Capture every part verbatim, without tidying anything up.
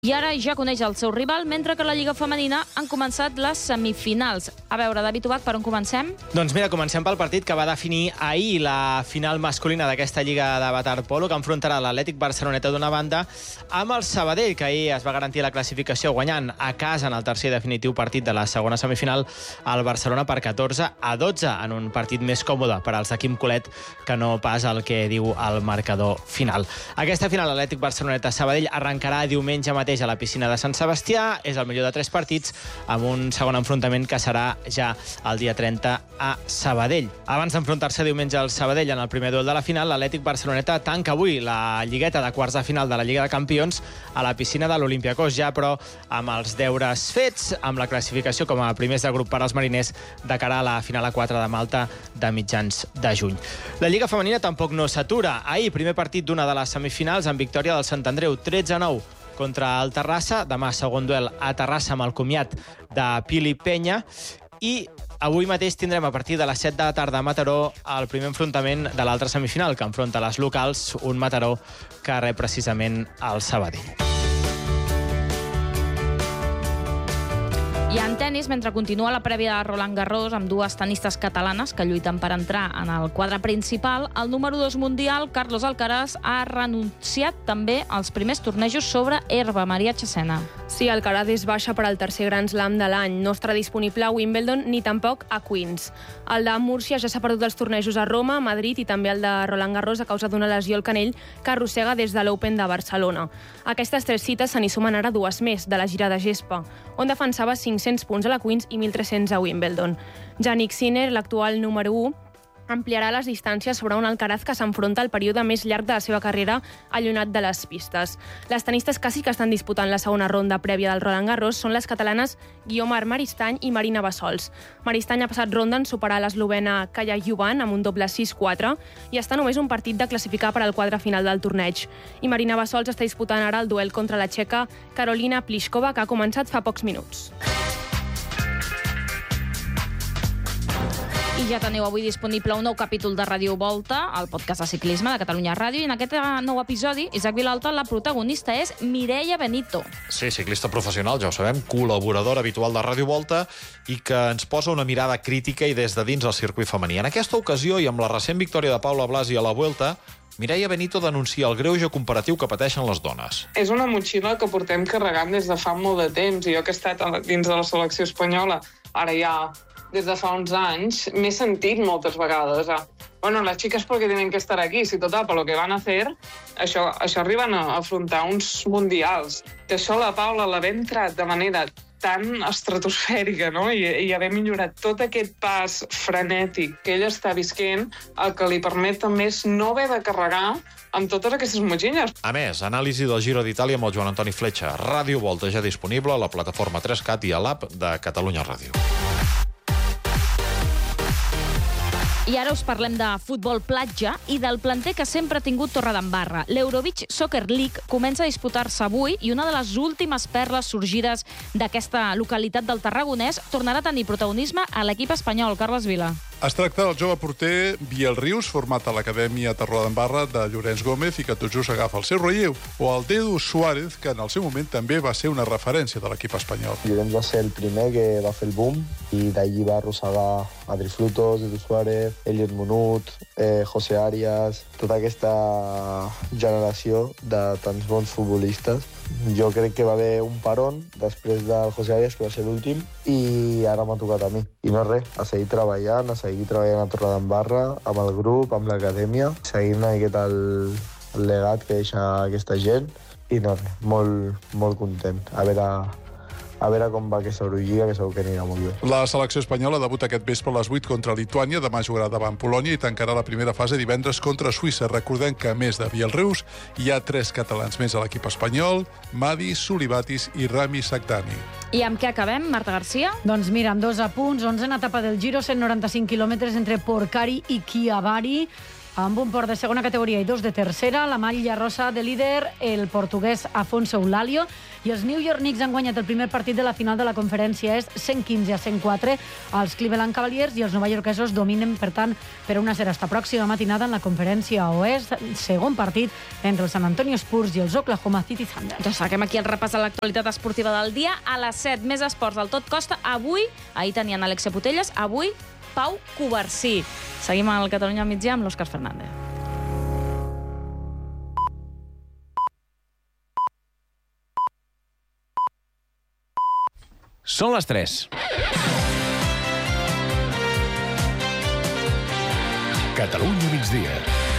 I ara ja coneix el seu rival, mentre que a la Lliga Femenina han començat les semifinals. A veure, David Ubach, per on comencem? Doncs mira, comencem pel partit que va definir ahir la final masculina d'aquesta Lliga de waterpolo, que enfrontarà l'Atlètic Barceloneta d'una banda amb el Sabadell, que ahir es va garantir la classificació guanyant a casa en el tercer i definitiu partit de la segona semifinal al Barcelona per catorze a dotze, en un partit més còmode per als de Quim Colet que no pas el que diu el marcador final. Aquesta final, l'Atlètic Barceloneta-Sabadell, arrencarà diumenge mateix a la piscina de Sant Sebastià. És el millor de tres partits, amb un segon enfrontament que serà ja el dia trenta a Sabadell. Abans d'enfrontar-se diumenge al Sabadell en el primer duel de la final, l'Atlètic Barceloneta tanca avui la lligueta de quarts de final de la Lliga de Campions a la piscina de l'Olympiacos, ja però amb els deures fets, amb la classificació com a primers de grup per als mariners de cara a la final a quatre de Malta de mitjans de juny. La Lliga Femenina tampoc no s'atura. Ahir, primer partit d'una de les semifinals amb victòria del Sant Andreu, tretze a nou contra el Terrassa. Demà segon duel a Terrassa amb el comiat de Pili Penya. I avui mateix tindrem a partir de les set de la tarda a Mataró el primer enfrontament de l'altra semifinal, que enfronta les locals, un Mataró que rep precisament el Sabadell. I en tennis, mentre continua la prèvia de Roland Garros amb dues tenistes catalanes que lluiten per entrar en el quadre principal, el número dos mundial, Carlos Alcaraz, ha renunciat també als primers tornejos sobre herba. Maria Chesena. Sí, Alcaraz és baixa per al tercer Grand Slam de l'any. No estarà disponible a Wimbledon ni tampoc a Queens. El de Múrcia ja s'ha perdut els tornejos a Roma, Madrid i també el de Roland Garros a causa d'una lesió al canell que arrossega des de l'Open de Barcelona. Aquestes tres cites se n'hi sumen ara dues més de la gira de gespa, on defensava cinc-cents punts a la Queens i mil tres-cents a Wimbledon. Jannik Sinner, l'actual número u, ampliarà les distàncies sobre un Alcaraz que s'enfronta al període més llarg de la seva carrera allunyat de les pistes. Les tenistes que sí que estan disputant la segona ronda prèvia del Roland Garros són les catalanes Guiomar Maristany i Marina Bassols. Maristany ha passat ronda en superar l'eslovena Kaja Juvan amb un doble sis quatre i està només un partit de classificar per al quadre final del torneig. I Marina Bassols està disputant ara el duel contra la txeca Karolina Pliskova, que ha començat fa pocs minuts. I ja teniu avui disponible un nou capítol de Ràdio Volta, el podcast de ciclisme de Catalunya Ràdio, i en aquest nou episodi, Isaac Vilalta, la protagonista és Mireia Benito. Sí, ciclista professional, ja ho sabem, col·laboradora habitual de Ràdio Volta i que ens posa una mirada crítica i des de dins al circuit femení. En aquesta ocasió, i amb la recent victòria de Paula Blasi a la Vuelta, Mireia Benito denuncia el greuge comparatiu que pateixen les dones. És una motxilla que portem carregant des de fa molt de temps, i jo que he estat dins de la selecció espanyola, ara ja des de fa uns anys, m'he sentit moltes vegades a, bueno, las chicas porque tienen que estar aquí, si total, per lo que van a hacer, això, això arriben a afrontar uns mundials. Que això la Paula l'haver entrat de manera tan estratosfèrica, no? I, i haver millorat tot aquest pas frenètic que ella està visquent, el que li permet també és no haver de carregar amb totes aquestes motxilles. A més, anàlisi del Giro d'Itàlia amb el Joan Antoni Fletxa. Ràdio Volta ja disponible a la plataforma tres cat i a l'app de Catalunya Ràdio. I ara us parlem de futbol platja i del planter que sempre ha tingut Torredembarra. L'Eurobeach Soccer League comença a disputar-se avui i una de les últimes perles sorgides d'aquesta localitat del Tarragonès tornarà a tenir protagonisme a l'equip espanyol. Carles Vila. Es tracta del jove porter Biel Rius, format a l'Acadèmia Torredembarra de Llorenç Gómez i que tot just agafa el seu relleu, o el Dedu Suárez, que en el seu moment també va ser una referència de l'equip espanyol. Llorenç va ser el primer que va fer el boom i d'allí va arrossegar Adri Frutos, Dedu Suárez, Elliot Munut, eh, José Arias, tota aquesta generació de tants bons futbolistes. Jo crec que va haver un parón després del José Arias, que va ser l'últim, i ara m'ha tocat a mi. I no res, a seguir treballant, a seguir treballant a Torredembarra, amb el grup, amb l'acadèmia, seguint una miqueta el, el legat que deixa aquesta gent, i no res, molt, molt content. A veure... a veure com va aquesta Eurolliga, que segur que anirà molt bé. La selecció espanyola debuta aquest vespre a les vuit contra Lituània, demà jugarà davant Polònia i tancarà la primera fase divendres contra Suïssa. Recordem que, a més de Biel Rius, hi ha tres catalans més a l'equip espanyol, Madi, Sulibatis i Rami Sagdani. I amb què acabem, Marta Garcia? Doncs mira, amb dos apunts, onzena etapa del Giro, cent noranta-cinc quilòmetres entre Porcari i Chiavari. amb un port de segona categoria i dos de tercera. La malla rosa de líder, el portuguès Afonso Eulalio. I els New York Knicks han guanyat el primer partit de la final de la conferència est, cent quinze a cent quatre. Els Cleveland Cavaliers i els novaiorquesos dominen, per tant, per una serà esta pròxima matinada en la conferència oest. Segon partit entre els San Antonio Spurs i els Oklahoma City Thunder. Ja saquem aquí el repàs de l'actualitat esportiva del dia. A les set, més esports del Tot Costa. Avui, ahir tenien Alexia Putelles, avui Pau Covarsí. Seguim al Catalunya al migdia amb l'Òscar Fernández. Són les tres. Catalunya migdia.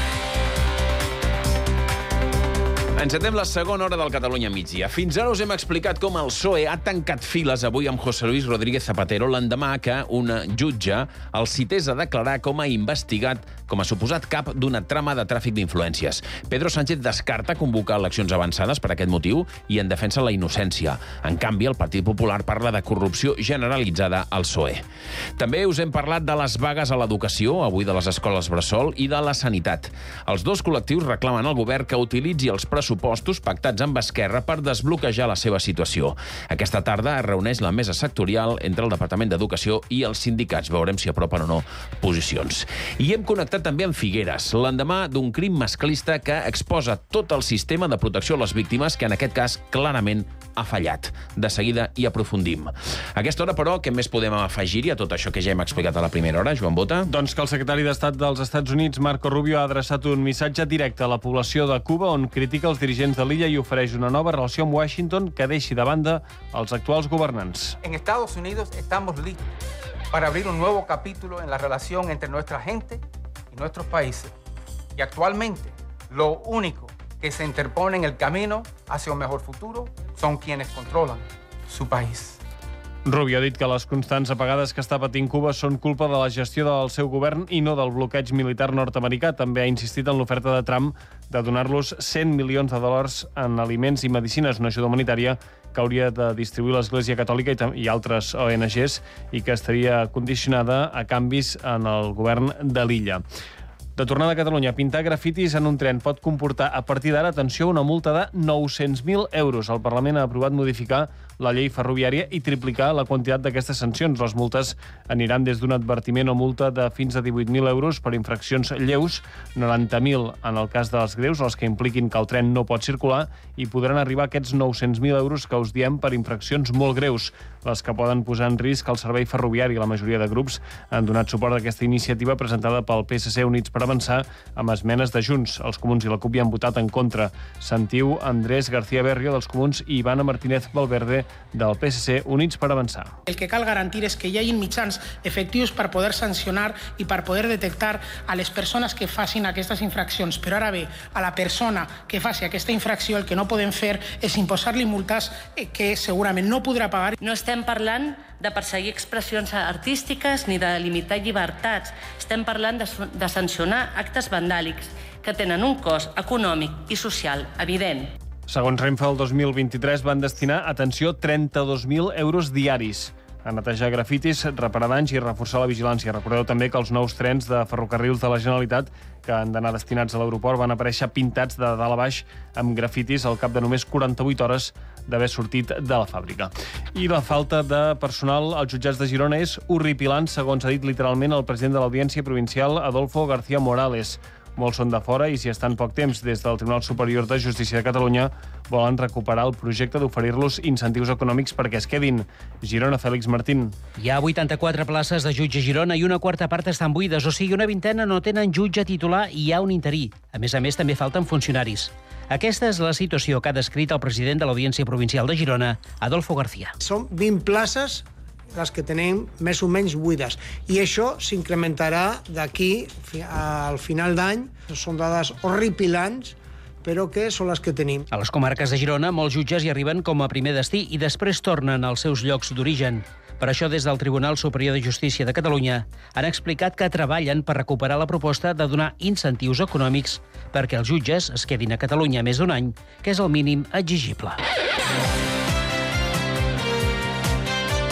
Encetem la segona hora del Catalunya migdia. Fins ara us hem explicat com el P S O E ha tancat files avui amb José Luis Rodríguez Zapatero l'endemà que un jutge el cités a declarar com a investigat, com a suposat cap d'una trama de tràfic d'influències. Pedro Sánchez descarta convocar eleccions avançades per aquest motiu i en defensa la innocència. En canvi, el Partit Popular parla de corrupció generalitzada al P S O E. També us hem parlat de les vagues a l'educació, avui de les escoles bressol i de la sanitat. Els dos col·lectius reclamen al govern que utilitzi els pressupostos pactats amb Esquerra per desbloquejar la seva situació. Aquesta tarda es reuneix la mesa sectorial entre el Departament d'Educació i els sindicats. Veurem si apropen o no posicions. I hem connectat també amb Figueres, l'endemà d'un crim masclista que exposa tot el sistema de protecció a les víctimes, que en aquest cas clarament ha fallat. De seguida hi aprofundim. A aquesta hora, però, què més podem afegir-hi a tot això que ja hem explicat a la primera hora, Joan Bota? Doncs que el secretari d'Estat dels Estats Units, Marco Rubio, ha adreçat un missatge directe a la població de Cuba on critica els dirigents de l'illa i ofereix una nova relació amb Washington que deixi de banda els actuals governants. En Estados Unidos estamos listos para abrir un nuevo capítulo en la relación entre nuestra gente y nuestros países. Y actualmente, lo único que se interpone en el camino hacia un mejor futuro son quienes controlan su país. Rubio ha dit que les constants apagades que està patint Cuba són culpa de la gestió del seu govern i no del bloqueig militar nord-americà. També ha insistit en l'oferta de Trump de donar-los cent milions de dòlars en aliments i medicines, una ajuda humanitària que hauria de distribuir l'Església Catòlica i altres O N Ges i que estaria condicionada a canvis en el govern de l'illa. De tornada a Catalunya, pintar grafitis en un tren pot comportar a partir d'ara, atenció, una multa de nou-cents mil euros. El Parlament ha aprovat modificar la llei ferroviària i triplicar la quantitat d'aquestes sancions. Les multes aniran des d'un advertiment o multa de fins a divuit mil euros per infraccions lleus, noranta mil en el cas dels greus, els que impliquin que el tren no pot circular, i podran arribar a aquests nou-cents mil euros que us diem per infraccions molt greus, les que poden posar en risc el servei ferroviari. La majoria de grups han donat suport a aquesta iniciativa presentada pel P S C Units per Avançar amb esmenes de Junts. Els Comuns i la CUP hi han votat en contra. Sentiu Andrés García Berrio dels Comuns i Ivana Martínez Valverde del P S C Units per Avançar. El que cal garantir és que hi hagi mitjans efectius per poder sancionar i per poder detectar a les persones que facin aquestes infraccions. Però ara bé, a la persona que faci aquesta infracció el que no podem fer és imposar-li multes que segurament no podrà pagar. No estem parlant de perseguir expressions artístiques ni de limitar llibertats. Estem parlant de, de sancionar actes vandàlics que tenen un cost econòmic i social evident. Segons Renfe, el dos mil vint-i-tres van destinar, atenció, trenta-dos mil euros diaris a netejar grafitis, reparar danys i reforçar la vigilància. Recordeu també que els nous trens de ferrocarrils de la Generalitat que han d'anar destinats a l'aeroport van aparèixer pintats de dalt a baix amb grafitis al cap de només quaranta-vuit hores d'haver sortit de la fàbrica. I la falta de personal als jutjats de Girona és horripilant, segons ha dit literalment el president de l'Audiència Provincial, Adolfo García Morales. Molts són de fora i si estan poc temps des del Tribunal Superior de Justícia de Catalunya volen recuperar el projecte d'oferir-los incentius econòmics perquè es quedin. Girona, Fèlix Martín. Hi ha vuitanta-quatre places de jutge a Girona i una quarta part estan buides, o sigui, una vintena no tenen jutge titular i hi ha un interí. A més a més, també falten funcionaris. Aquesta és la situació que ha descrit el president de l'Audiència Provincial de Girona, Adolfo García. Són vint places les que tenim més o menys buides. I això s'incrementarà d'aquí al final d'any. Són dades horripilants, però que són les que tenim. A les comarques de Girona, molts jutges hi arriben com a primer destí i després tornen als seus llocs d'origen. Per això, des del Tribunal Superior de Justícia de Catalunya han explicat que treballen per recuperar la proposta de donar incentius econòmics perquè els jutges es quedin a Catalunya més d'un any, que és el mínim exigible.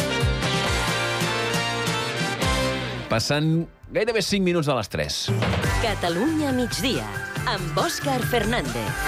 Passant gairebé cinc minuts de les tres. Catalunya migdia, amb Òscar Fernández.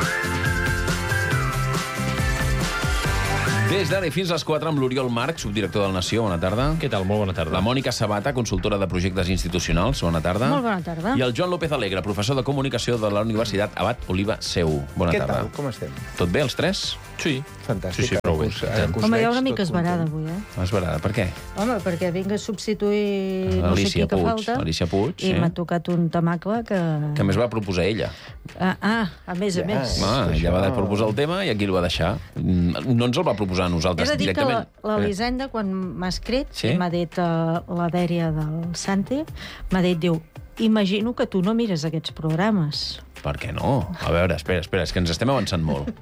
Des d'ara i fins a les quatre amb l'Oriol Marc, subdirector del Nació. Bona tarda. Què tal? Molt bona tarda. La Mònica Sabata, consultora de projectes institucionals. Bona tarda. Molt bona tarda. I el Joan López Alegre, professor de comunicació de la Universitat Abat Oliva Seu. Bona Què tarda. tal? Com estem? Tot bé, els tres? Sí. Fantàstic. Sí, sí, prou bé. Us, eh, us Home, hi ha veig una mica tot esverada content. avui, eh? Esverada, per què? Home, perquè vinc a substituir no sé Alicia qui que Puig, falta. Alicia Puig, I sí. m'ha tocat un tamacle que... Que més va proposar ella. Ah, ah a més a més. Ah, ella va proposar el tema i aquí el va deixar. Mm, No ens el va proposar a He nosaltres de dir que directament. la- l'Elisenda, quan m'ha escrit, Sí? i m'ha dit uh, la dèria del Santi, m'ha dit, diu, imagino que tu no mires aquests programes. Per què no? A veure, espera, espera, és que ens estem avançant molt.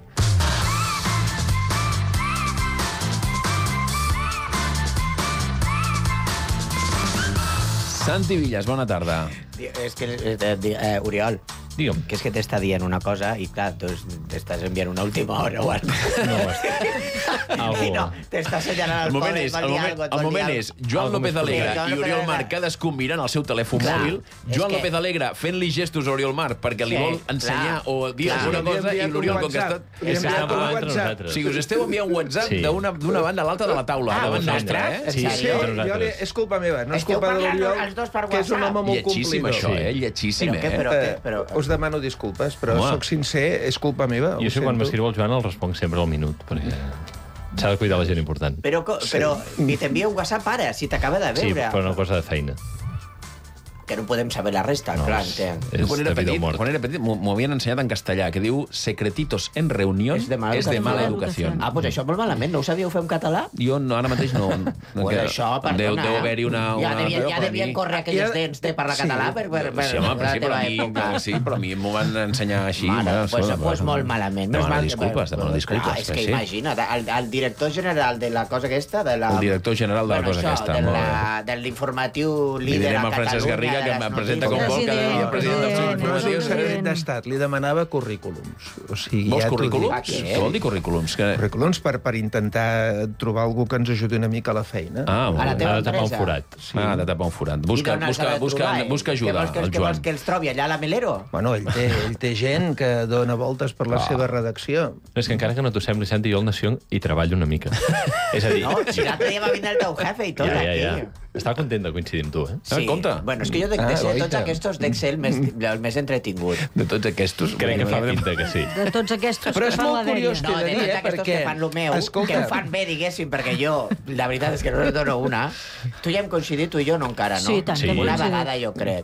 Santi Villas, bona tarda. És que, eh, eh, Oriol, Digue'm. que és que t'està dient una cosa i, clar, tu t'estàs enviant una última hora o alguna cosa. I no, t'està assenyalant El els moment pobres, és, vol el dir moment, algo, et el vol dir moment algo. és Joan Algo López més Alegre potent. Joan i López Oriol Alegre. Marc cadascú mirant el seu telèfon Clar, mòbil, és Joan que- López Alegre fent-li gestos a Oriol Marc perquè li Sí, vol ensenyar clar, o dir clar. alguna Li he cosa i enviat l'Oriol un contestat... WhatsApp. Li he És que enviat està un parlant WhatsApp. nosaltres. O sigui, us esteu enviant WhatsApp Sí. d'una d'una banda a l'altra de la taula, Ah, davant nostra, vosaltres? eh? Sí, En sí, sèrio? entre Jo li, nosaltres. és culpa meva, no és Esteu culpa de parlant l'Oriol, els dos per que és un WhatsApp. home molt Lletjíssim, complidor. això, eh? Lletjíssim, Però què, eh? però què? Eh, Però... us demano disculpes, però Home. sóc sincer, és culpa meva. Jo ho sé quan sento. m'escriu el Joan el responc sempre al minut, perquè s'ha de cuidar la gent important. Però, co- però ni t'envia un WhatsApp ara, si t'acaba de Sí, veure. per una cosa de feina. Que no podem saber la resta, No, clar, és- entenc. és Quan de era vida o petit, mort. quan era petit m'ho m'ho havien ensenyat en castellà, que diu secretitos en reunión És de mala es de mala educació. educación. Ah, doncs això molt malament, no ho sabíeu fer en català? Jo no, ara mateix no. no Pues que- això, perdona. Deu, deu haver-hi una... Ja una devien, però ja per devien mi- córrer aquelles Ja- dents de parlar sí. català per, per, per, Sí, home, però la sí, però teva a mi, època. sí, però a mi m'ho van ensenyar així. Mare, home, pues, això, pues molt malament. Demano Més mal- disculpes, demano Clar, disculpes. és que sí. imagina't, el, el director general de la cosa aquesta... De la, El director general de la bueno, cosa això, aquesta, De, molt la, de l'informatiu Li líder direm a a Francesc Catalunya. Garriga, que de les em presenta com notícies. vol cada dia president dels President, No és un informatius. secret d'estat, li demanava currículums. O sigui, Vols ja t'ho dic. currículums? Ah, què? Què vol dir currículums? Que... Currículums per, per intentar trobar algú que ens ajudi una mica a la feina. Ah, molt A la bé. teva Ha de tapar un empresa. forat. Sí. Ah, de tapar un forat. I Busca, d'on has busca, de busca, trobar, eh? busca ajuda, Què vols que, el què vols Joan. que els trobi allà a la Melero? Bueno, ell té, ell té gent que dona voltes per la Ah. seva redacció. És que encara que no t'ho sembli, Santi, jo al Nació hi treballo una mica. És a dir... No, si l'altre dia va vindre el teu jefe i tot ja, ja, aquí. ja. Estava content de coincidir amb tu, eh? Sí. Bueno, és que jo de, de, Ah, ser oi, tots tant. aquests dec ser el més, el més entretingut. De tots aquests... Crec que fa pinta que sí. De tots aquests Però que és fan molt la dèria. curiós, No, t'he de de dir, tots eh, aquests perquè... que fan lo meu, Escolta, que ho fan bé, diguéssim, perquè jo, la veritat és que no en dono una. Tu ja hem coincidit, tu i jo no encara, no? Sí, i tant, Sí. que hem Una coincidit. vegada, jo crec.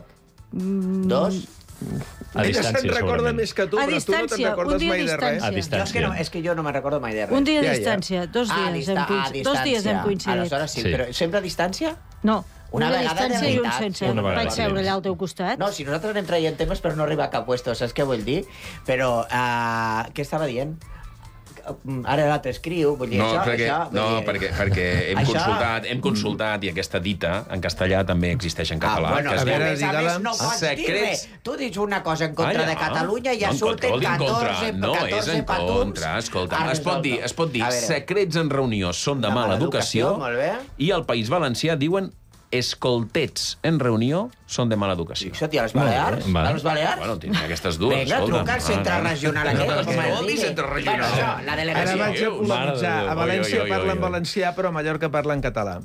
Dos? A ella distància, se'n recorda segurament. més que tu, A però tu no te'n distància, un recordes dia a mai de res. distància. A Jo és que, distància. no, és que jo no me'n recordo mai de res. Un dia a Ja, ja. distància, dos Ah, dies, dista- hem, ah, coincidit. dos dies distància. hem coincidit. Aleshores sí, Sí. però sempre a distància? No, Una una, vegada de distància i un veritat. sense. Una vegada, Vaig sí. seure allà al teu costat. No, si nosaltres anem traient temes per no arribar a cap puesto, saps què vull dir? Però, uh, què estava dient? Ara l'altre escriu, vull dir, No, això, perquè, això... vull no dir- perquè, perquè hem, Això- consultat, hem consultat i aquesta dita en castellà també existeix en català. Ah, bueno, que es a diu veure, a més, no pots dir Secrets... res. Tu dius una cosa en contra Ah, ja. de Catalunya i ja No, en surten contra, vol dir en contra. catorze, No, catorze és en patuns contra. Escolta, a es pot dir, resoldre. es pot dir A veure. secrets en reunió són de, mala educació, molt bé. i al País Valencià diuen escoltets en reunió són de mala educació. Això, tia, a les Balears? Va. A les Balears? Bueno, tinc aquestes dues. Vinga, escolta. truca al centre Ah, ah. regional aquest, No, com què es vol dir digui. centre regional? Bueno, això, la Ara delegació. vaig a Mare de polemitzar. Déu. A València Oi, oi, oi, parla en oi. valencià, però a Mallorca parla en català.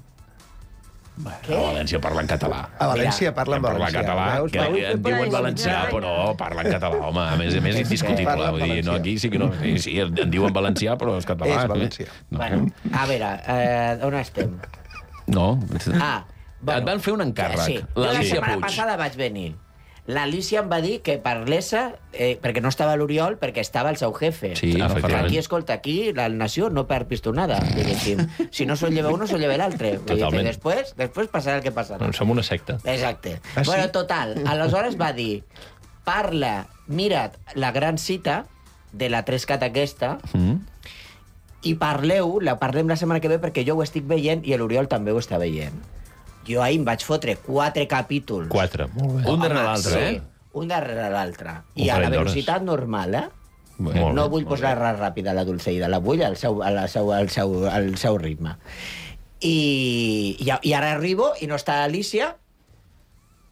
A València parla en català. A València parla en Parla valencià. català, veus? que en diuen valencià, però parla en català, home. A més a més, indiscutible. Parla en Vull dir, no, valencià. aquí sí que no... Sí, sí, en diuen valencià, però és català. És valencià. No. Bueno, a veure, eh, on estem? No. Ah, Et van fer un encàrrec. Sí. Jo la L'Alicia setmana Puig. passada vaig venir. L'Alicia em va dir que parlés, eh, perquè no estava l'Oriol, perquè estava el seu jefe. Sí, Però efectivament. aquí, escolta, aquí la nació no perd pistonada, diguéssim. Si no se'l lleva uno, se'l lleva l'altre. Vull dir que Totalment. Després, després passarà el que passarà. Som una secta. Exacte. Ah, sí? Bueno, total, aleshores va dir, parla, mira't la gran cita de la Trescat aquesta, Mm. i parleu, la parlem la setmana que ve perquè jo ho estic veient i l'Oriol també ho està veient. Jo ahir em vaig fotre quatre capítols. Quatre. Molt bé. Un darrere Home, l'altre, sí, eh? un darrere l'altre. Un I a la parell d'hores. velocitat normal, eh? Molt no bé, vull molt posar res ràpida a la Dulceida, la vull al seu, al seu, al seu, al seu ritme. I, i, I ara arribo i no està Alicia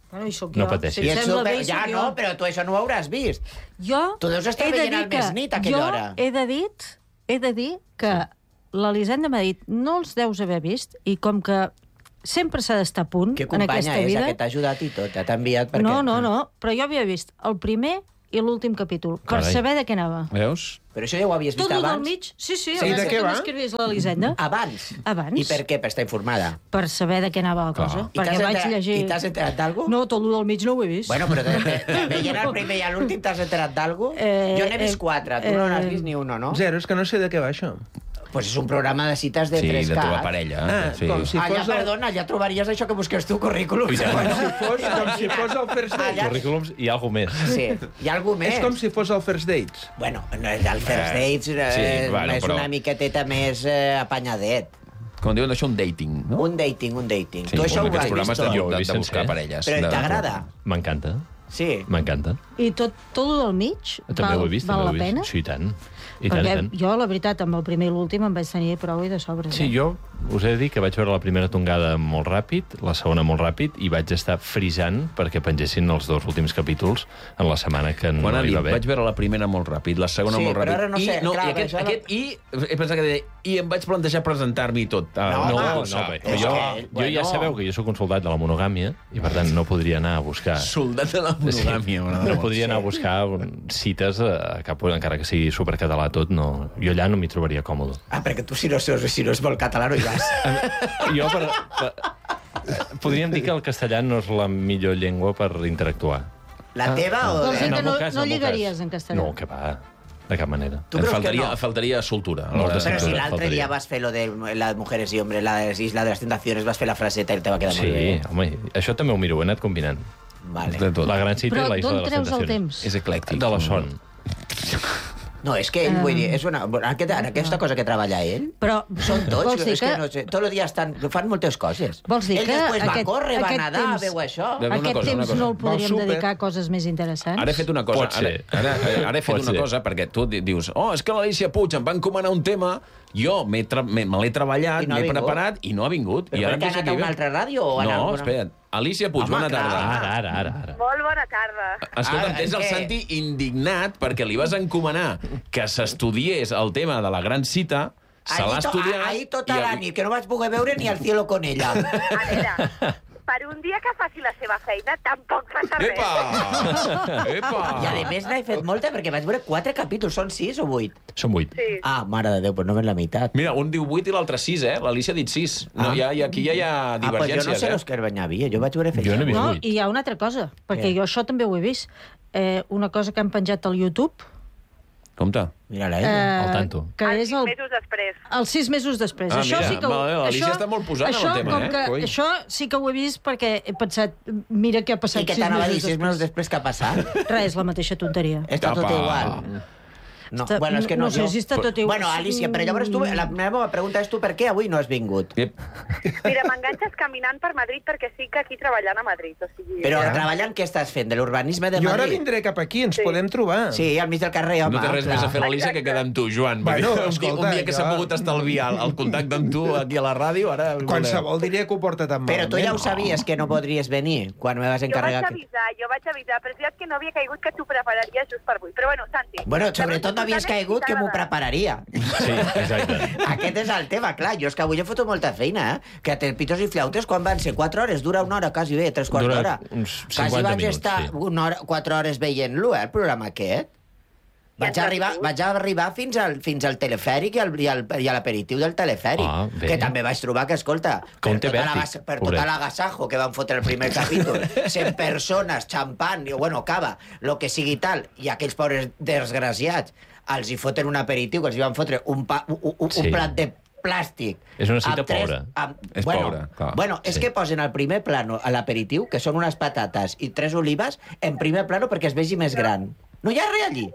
Bueno, hi soc No jo. pateixis. Si I et ets sembla super... bé, hi Ja, soc no, jo. però tu això no ho hauràs vist. Jo Tu deus estar he de veient dir al Més que Nit a aquella jo hora. he de dir, he de dir que l'Elisenda m'ha dit no els deus haver vist i com que sempre s'ha d'estar a punt Que en companya aquesta és, vida... que t'ha ajudat i tot, t'ha enviat perquè... No, no, no, però jo havia vist el primer i l'últim capítol, per Carai. saber de què anava. Veus? Però això ja ho havies vist Tot el del abans? mig, sí, sí, Sí, abans de que què tu va? m'escrivies l'Elisenda. Abans? Abans. I per què? Per estar informada? Per saber de què anava la cosa. I Perquè t'has vaig enterat- llegir... I t'has enterat d'algú? No, tot el del mig no ho he vist. Bueno, però de, de, de, veient el primer i l'últim t'has enterat d'algú? Eh, Jo n'he vist eh, quatre, tu no eh, n'has vist ni uno, no? Zero, és que no sé de què va això. Pues és un programa de cites de Sí, tres de K. teva parella. Ah, sí. com si Allà, fos el- perdona, allà trobaries això que busques tu, currículum. I tant. Com si fos, com si fos el First Dates. Currículums i alguna més. Sí, hi ha algú més. És com si fos el First Dates. Bueno, no, el First Dates eh, Sí, bueno, és però- una miqueteta més eh, apanyadet. Com diuen això, un dating, no? Un dating, un dating. Sí, tu això ho aquests has programes vist de, tot? Jo ho he de, vist de buscar sencer. parelles. Però de- t'agrada? M'encanta. Sí. M'encanta. I tot, tot el del mig També val, ho he vist, val també ho la he pena? vist. Sí, i tant. I tant, i Perquè tant. jo, la veritat, amb el primer i l'últim em vaig tenir prou i de sobres. Sí, eh? jo us he de dir que vaig veure la primera tongada molt ràpid, la segona molt ràpid, i vaig estar frisant perquè pengessin els dos últims capítols en la setmana que no Bona hi nit, va haver. vaig veure la primera molt ràpid, la segona Sí, molt però ràpid. ara no sé, I, no, clar, i, aquest, això no- aquest, i he pensat que deia, i em vaig plantejar presentar-m'hi tot. Ah, No, No, home, no, sap, bé, és jo, que, jo bueno. ja sabeu que jo sóc un soldat de la monogàmia i, per tant, no podria anar a buscar... Soldat de la monogàmia. m'agrada No molt. podria anar a buscar cites a cap, encara que sigui supercatalà tot, no. Jo allà no m'hi trobaria còmode. Ah, perquè tu si no, si no és molt català no hi vas. Jo, per, per, podríem dir que el castellà no és la millor llengua per interactuar. La teva o... Vols dir En que el no, meu cas, no en el meu lligaries cas. en castellà? No, que va, de cap manera. Tu Et creus que faltaria, no? faltaria soltura. a Molta l'hora de- Però si Faltaria. l'altre dia vas fer lo de las mujeres y hombres, la isla de las tentaciones, vas fer la fraseta i te va quedar molt Sí, bé. home, això també ho miro, ho he anat combinant. Vale. De tot. La gran cita Però i la isla d'on de les treus el tentacions. temps? És eclèctic. De la son. No, és que ell, vull dir, és una... En, aquest, en aquesta cosa que treballa ell, Però són tots, vols dir és que, que, no sé, tot el dia estan, fan moltes coses. Vols dir ell que després va aquest- córrer, va aquest nedar, temps- veu això. Veu una aquest cosa, una temps cosa. no el podríem súper. dedicar a coses més interessants? Ara he fet una cosa. Pot ser. Ara, ara, ara he fet Pot una ser. cosa, perquè tu di- dius, oh, és que l'Alicia Puig em va encomanar un tema, jo m'he tra me, me l'he treballat, I no ha m'he vingut. preparat i no ha vingut. Però I ara per què ha em anat a una altra ràdio o ha anat a No, alguna- espera't. Alicia Puig, Home, bona clar. tarda. Ara, ara, ara. ara. Molt bona tarda. Escolta'm, Ah, tens en el què? Santi indignat perquè li vas encomanar que s'estudiés el tema de la gran cita, se l'ha Ahir to- estudiat... Ahir tota i- la nit, que no vaig poder veure ni el cielo con ella. A veure, per un dia que faci la seva feina, tampoc passa res. Epa! Epa! I a més n'he fet molta perquè vaig veure quatre capítols, són sis o vuit? Són vuit. Sí. Ah, mare de Déu, però només la meitat. Mira, un diu vuit i l'altre sis, eh? L'Alicia ha dit sis. No, Ah. ja, i aquí ja hi ha Ah, doncs jo no divergències, sé eh? los que Banyavia, jo vaig veure Jo n'he vist No, vuit. i hi ha una altra cosa, perquè Què? jo això també ho he vist. Eh, una cosa que han penjat al YouTube, Compte. Mira-la, eh, ella. Al tanto. que Els és sis el, mesos després. els sis mesos després. Ah, això mira, sí que, ho- vale, l'Alicia això, està molt posada en el això, tema, com eh? Que, Coi. això sí que ho he vist perquè he pensat, mira què ha passat I què sis t'anava a dir, mesos sis mesos després. després que ha passat? Res, la mateixa tonteria. Està tot Apa. igual. No, Està- bueno, és que no, no sé jo- si està tot igual. Bueno, Alicia, però llavors tu, la meva pregunta és tu per què avui no has vingut? Yep. Mira, m'enganxes caminant per Madrid perquè sí que aquí treballant a Madrid. O sigui, Però treballant què estàs fent? De l'urbanisme de Jo Madrid? ara vindré cap aquí, ens Sí. podem trobar. Sí, al mig del carrer, home. No té res clar. més a fer l'Alicia que quedar amb tu, Joan. Vull Bueno, dir, un, dia, escolta, un dia que jo- s'ha pogut estalviar el, el contacte amb tu aquí a la ràdio, ara... Qualsevol diria que ho porta tan Però malament. tu ja ho sabies que no podries venir quan me vas jo vaig encarregar... que- avisar, jo vaig avisar, però és veritat que no havia caigut que t'ho prepararies just per avui. Però bueno, Santi... Bueno, sobretot no havies caigut que m'ho prepararia. Sí, exacte. Aquest és el tema, clar. Jo és que avui he fotut molta feina, eh? Que té pitos i flautes, quan van ser quatre hores? Dura una hora, quasi bé, tres quarts Dura d'hora. uns Quasi cinquanta vaig minuts, estar sí. una hora, quatre hores veient-lo, eh, el programa aquest. Vaig arribar, vaig arribar fins al, fins al telefèric i, al, i, al, i a l'aperitiu del telefèric. Ah, bé. que també vaig trobar que, escolta, Que un té tota la vèrtic, gas- per pobret. tot l'agasajo que van fotre el primer capítol, cent persones, xampant, i, bueno, cava, lo que sigui tal, i aquells pobres desgraciats els hi foten un aperitiu, que els hi van fotre un, pa, un, un, Sí. un plat de plàstic. És una cita amb tres- pobra. Amb, És bueno, pobra, clar. Bueno, és Sí. que posen al primer plano a l'aperitiu, que són unes patates i tres olives, en primer plano perquè es vegi més gran. No hi ha res allí.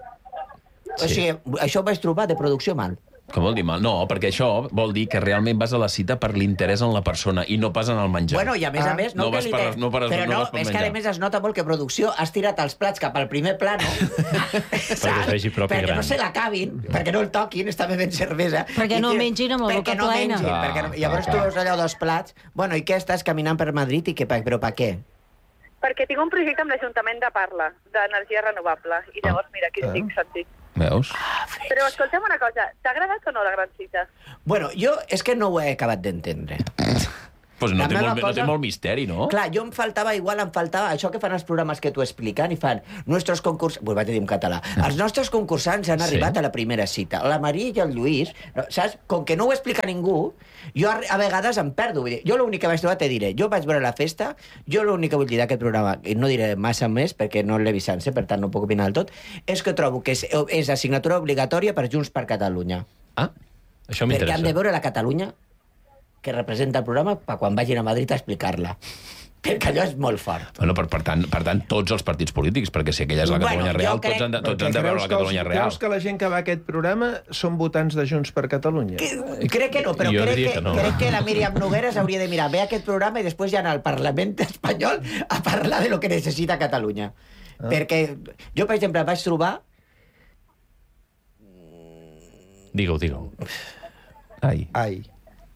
O Sí. sigui, això ho vaig trobar de producció mal. Com vol dir mal? No, perquè això vol dir que realment vas a la cita per l'interès en la persona i no pas en el menjar. Bueno, i a més a més... no que vas li per, té- no per, Però no, no, vas per és que menjar. a més es nota molt que producció has tirat els plats cap al primer plano Perquè es vegi propi perquè gran. no se l'acabin, perquè no el toquin, està bevent cervesa. Perquè I no tira- mengin amb la perquè boca no plena. Mengin, Clar, perquè no... clar, Llavors tu clar. veus allò dos plats... Bueno, i què estàs caminant per Madrid i què, però per què? Perquè tinc un projecte amb l'Ajuntament de Parla, d'energia renovable, i llavors, mira, aquí estic sentit. Veus? Però escolta'm una cosa, t'ha agradat o no la gran cita? Bueno, jo és que no ho he acabat d'entendre. Pues no, La té meva molt, no cosa- té molt misteri, no? Clar, jo em faltava, igual em faltava això que fan els programes que t'ho expliquen i fan nostres concursants... Pues vaig a dir en català. Els nostres concursants han Sí. arribat a la primera cita. La Maria i el Lluís, no, saps? Com que no ho explica ningú, jo a, a vegades em perdo. Vull dir, jo l'únic que vaig trobar, te diré, jo vaig veure la festa, jo l'únic que vull dir d'aquest programa, i no diré massa més perquè no l'he vist sencer, per tant no puc opinar del tot, és que trobo que és, és assignatura obligatòria per Junts per Catalunya. Ah, això Perquè m'interessa. han de veure la Catalunya que representa el programa per quan vagin a Madrid a explicar-la. Perquè allò és molt fort. Bueno, per, per, tant, per tant, tots els partits polítics, perquè si aquella és la Bueno, Catalunya jo real, crec- tots han de, tots Perquè han de veure creus la que els- Catalunya real. Creus que la gent que va a aquest programa són votants de Junts per Catalunya? Crec que no, però Jo crec diria que, que no. crec que la Míriam Nogueras hauria de mirar bé aquest programa i després ja anar al Parlament espanyol a parlar de lo que necessita Catalunya. Ah. Perquè jo, per exemple, vaig trobar... Digue-ho, digue-ho. Ai. Ai.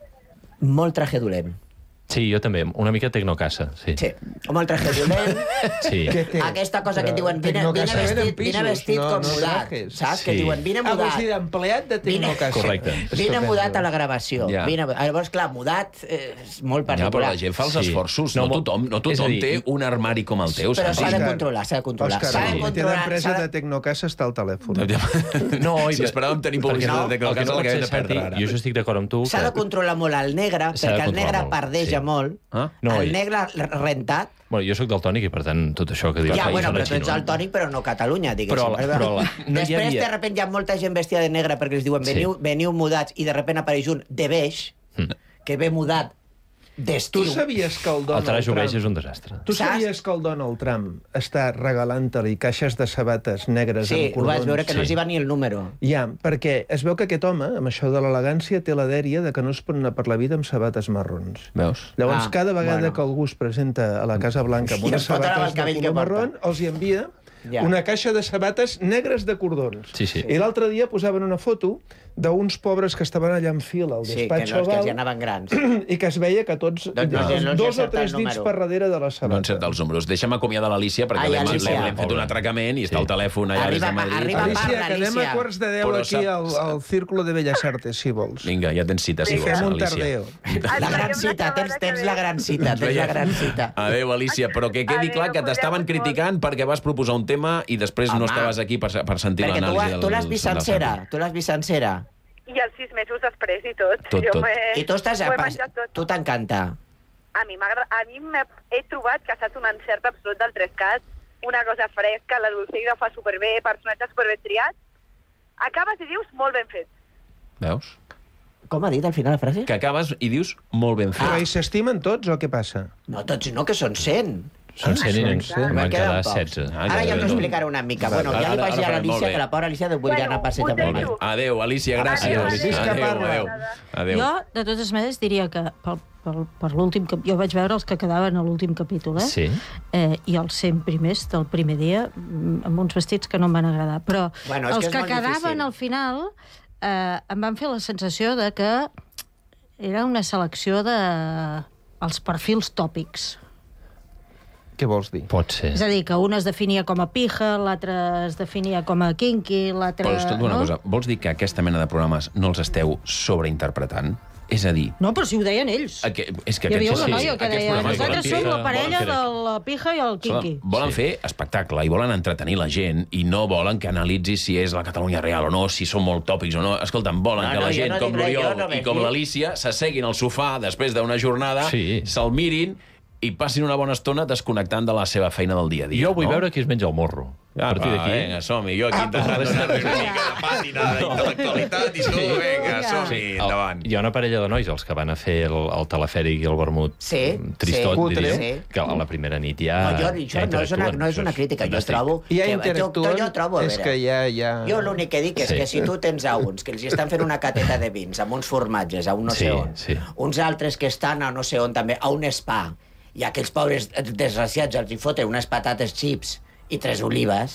Molt traje dolent. Sí, jo també. Una mica tecnocasa, sí. Sí, molt traje dolent. Sí. Què té? Aquesta cosa que et diuen, vine, vine Tecnocasa venen vestit, pisos, vine vestit no- com no mudat, trajes. saps? Que Sí. et diuen, vine Ah, vols mudat. dir d'empleat de Tecnocasa. Correcte. Vine mudat a la gravació. Ja. Vine... Llavors, clar, mudat eh, és molt Ja, però particular. la gent fa els Sí. esforços. No, No, tothom, no és a tothom dir, té un armari com el teu, Però saps? s'ha de Òscar. controlar, s'ha de controlar. Òscar, S'ha de el comitè controlar, d'empresa s'ha de- de Tecnocasa està al telèfon. No, i si esperàvem tenir perquè publicitat no, de Tecnocasa, el que no la pot que hem ser, de perdre Santi, ara. jo estic d'acord amb tu. S'ha de controlar molt el negre, S'ha de perquè el controlar negre molt, pardeja sí. molt. Ah? No, el i- negre rentat. Bueno, jo sóc del tònic i, per tant, tot això que dius... Ja, ai, bueno, sona però tu ets xino. el tònic, però no Catalunya, diguéssim. Però la- però la- no hi Després, havia- de repente, hi ha molta gent vestida de negre perquè els diuen veniu, Sí. veniu mudats, i de repente apareix un de beix, Mm. que ve mudat d'estiu. Tu sabies que el El Donald trajo Trump... beix és un desastre. Tu sabies que el Donald Trump està regalant-li caixes de sabates negres Sí, amb ho cordons? vas veure, que no Sí. els hi va ni el número. Ja, perquè es veu que aquest home, amb això de l'elegància, té la dèria de que no es pot anar per la vida amb sabates marrons. Veus? Llavors, Ah, cada vegada bueno. que algú es presenta a la Casa Blanca amb I unes es pot anar amb el sabates de cabell que color porta. marrón, els hi envia Ja. una caixa de sabates negres de cordons. Sí, sí. I l'altre dia posaven una foto d'uns pobres que estaven allà en fila al Sí, que despatx no, és que els hi oval anaven grans. i que es veia que tots Doncs no, no, no els hi dos o encerta tres el dits número. per darrere de la No sabata. encerta els números. Deixa'm acomiadar l'Alicia, perquè Ai, l'hem Alicia. l'hem fet un atracament i està Sí. al telèfon allà des de Arriba, Madrid. arriba, Alicia, parla, quedem Alicia. a quarts de deu Però aquí al, sap- al Círculo de Belles Artes, si vols. Vinga, ja tens cita, si I vols, fem un Alicia. tardeo. La gran cita, tens, tens la gran cita, tens la gran cita. Adéu, Alicia, però que quedi Adéu, clar que t'estaven cuideu-vos criticant perquè vas proposar un tema i després no Home. estaves aquí per, per sentir Perquè tu, l'anàlisi del... Ah, tu l'has vist del sencera, Santi. tu l'has vist sencera. I els sis mesos després i tot. Tot, jo tot. m'he- I tu estàs... m'ho he A, menjat tot. tu t'encanta. A mi, m'agrada- a mi m'he- he trobat que ha estat un encert absolut del Trescat, una cosa fresca, la Dulceida fa superbé, personatges superbé triats. Acabes i dius molt ben fet. Veus? Com ha dit al final la frase? Que acabes i dius molt ben fet. Però hi s'estimen tots o què passa? No, tots no, que són cent. Són cent i en cent. van queden quedar pocs. setze. Ah, Ara ja ja, us ja. explicaré una mica. Bueno, ja Ara- li vaig ara dir a farem, molt l'Alicia bé. que la pobra Alicia volia Bueno, anar a passeig us amb el deixo. marit. Adéu, Alicia, gràcies. Adéu, Adéu, adéu. adéu, adéu. adéu. Jo, de totes maneres, diria que pel, pel, per l'últim cap... jo vaig veure els que quedaven a l'últim capítol, eh? Sí. Eh, i els cent primers del primer dia, mm, amb uns vestits que no em van agradar. Però Bueno, és els que és que molt quedaven difícil. al final eh, em van fer la sensació de que era una selecció de els perfils tòpics. Què vols dir? Pot ser. És a dir, que un es definia com a pija, l'altre es definia com a kinky, l'altre... Però escolta una no? cosa, vols dir que aquesta mena de programes no els esteu sobreinterpretant? És a dir, No, però si ho deien ells. aqu- és que Hi havia aquests, una sí, noia que aquests deia programes volen nosaltres som fer- la parella volen fer- de la pija i el kinky. Volen fer espectacle i volen entretenir la gent i no volen que analitzi si és la Catalunya real o no, si són molt tòpics o no. Escolta'm, volen No, que no, la jo gent no com dic res, l'Oriol jo no i vaig com dir. l'Alicia s'asseguin al sofà després d'una jornada, Sí. se'l mirin i passin una bona estona desconnectant de la seva feina del dia a dia. Jo vull no? veure qui es menja el morro. Ah, A partir va, d'aquí... vinga, som-hi. Jo aquí intentant donar-li una mica de pàtina d'intel·lectualitat i tu, vinga, som-hi, endavant. Hi ha una parella de nois, els que van a fer el, el telefèric i el vermut Sí, tristot, sí. diríem, Sí. que a la primera nit ja... No, jo, ja això no és una, interactuen. no és una Això crítica, jo fantàstic. trobo... I ja que- interactuen, jo, jo trobo, a és veure, que ja... ja... Jo l'únic que dic és Sí. que si tu tens a uns que els estan fent una cateta de vins amb uns formatges a un no Sí, sé on, sí. uns altres que estan a no sé on també, a un spa, i aquells pobres desgraciats els hi foten unes patates chips i tres olives,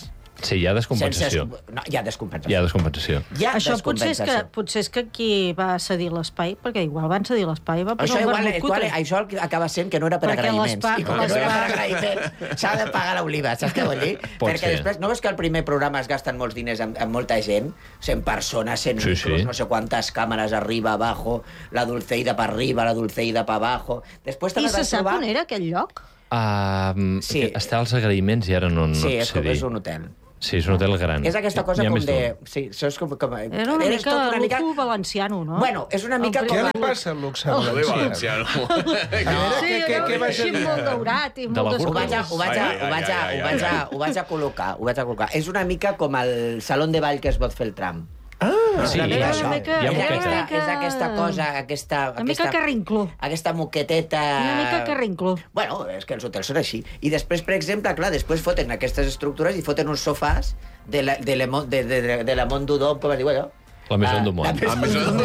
Sí, hi ha descompensació. Sense... No, hi ha descompensació. Hi ha descompensació. Hi ha Això potser és, que, descompensació. potser és que qui va cedir l'espai, perquè igual van cedir l'espai, va posar Això, un igual, vermut igual, cutre. això acaba sent que no era per Perquè agraïments. l'espai- I com que no era per agraïments, s'ha de pagar l'oliva, saps què vol dir? Pot Perquè ser. després, no veus que al primer programa es gasten molts diners amb, amb molta gent? cent persones, cent Sí, micros, sí. no sé quantes càmeres arriba, abajo, la Dulceida per arriba, la Dulceida per abajo... Després te I les se vas sap trobar... on era aquell lloc? Uh, Sí. Està als agraïments i ara no, no Sí, et és, sé com, dir. és un hotel. Sí, és un hotel gran. És aquesta cosa N'hi ha com més de... d'un. Sí, això és com... com... Era una eres mica tot una mica... lujo valenciano, no? Bueno, és una mica El com... Què primer- li passa al luxe Molt bé, valencià? valenciano. A veure, Sí, què, què, era què vas a així dir? molt daurat i De la moltes Ho vaig, a, coses. ho, vaig a, Ai, ai, ho, vaig a, ai, ai, ho, vaig a, ai. ho vaig a col·locar, ho vaig a col·locar. És una mica com el saló de ball que es pot fer el tram. Ah, Sí, una mica Era això. una mica- Hi ha és, moqueta. aquesta, mica- és aquesta cosa, aquesta... Una mica aquesta, carrincló. aquesta moqueteta... Una mica carrincló. Bueno, és que els hotels són així. I després, per exemple, clar, després foten aquestes estructures i foten uns sofàs de la, de la, Mo- de, de, de, de la Mont d'Udom, com es diu allò? La Maison du La Monde. Ah, Maison Maison du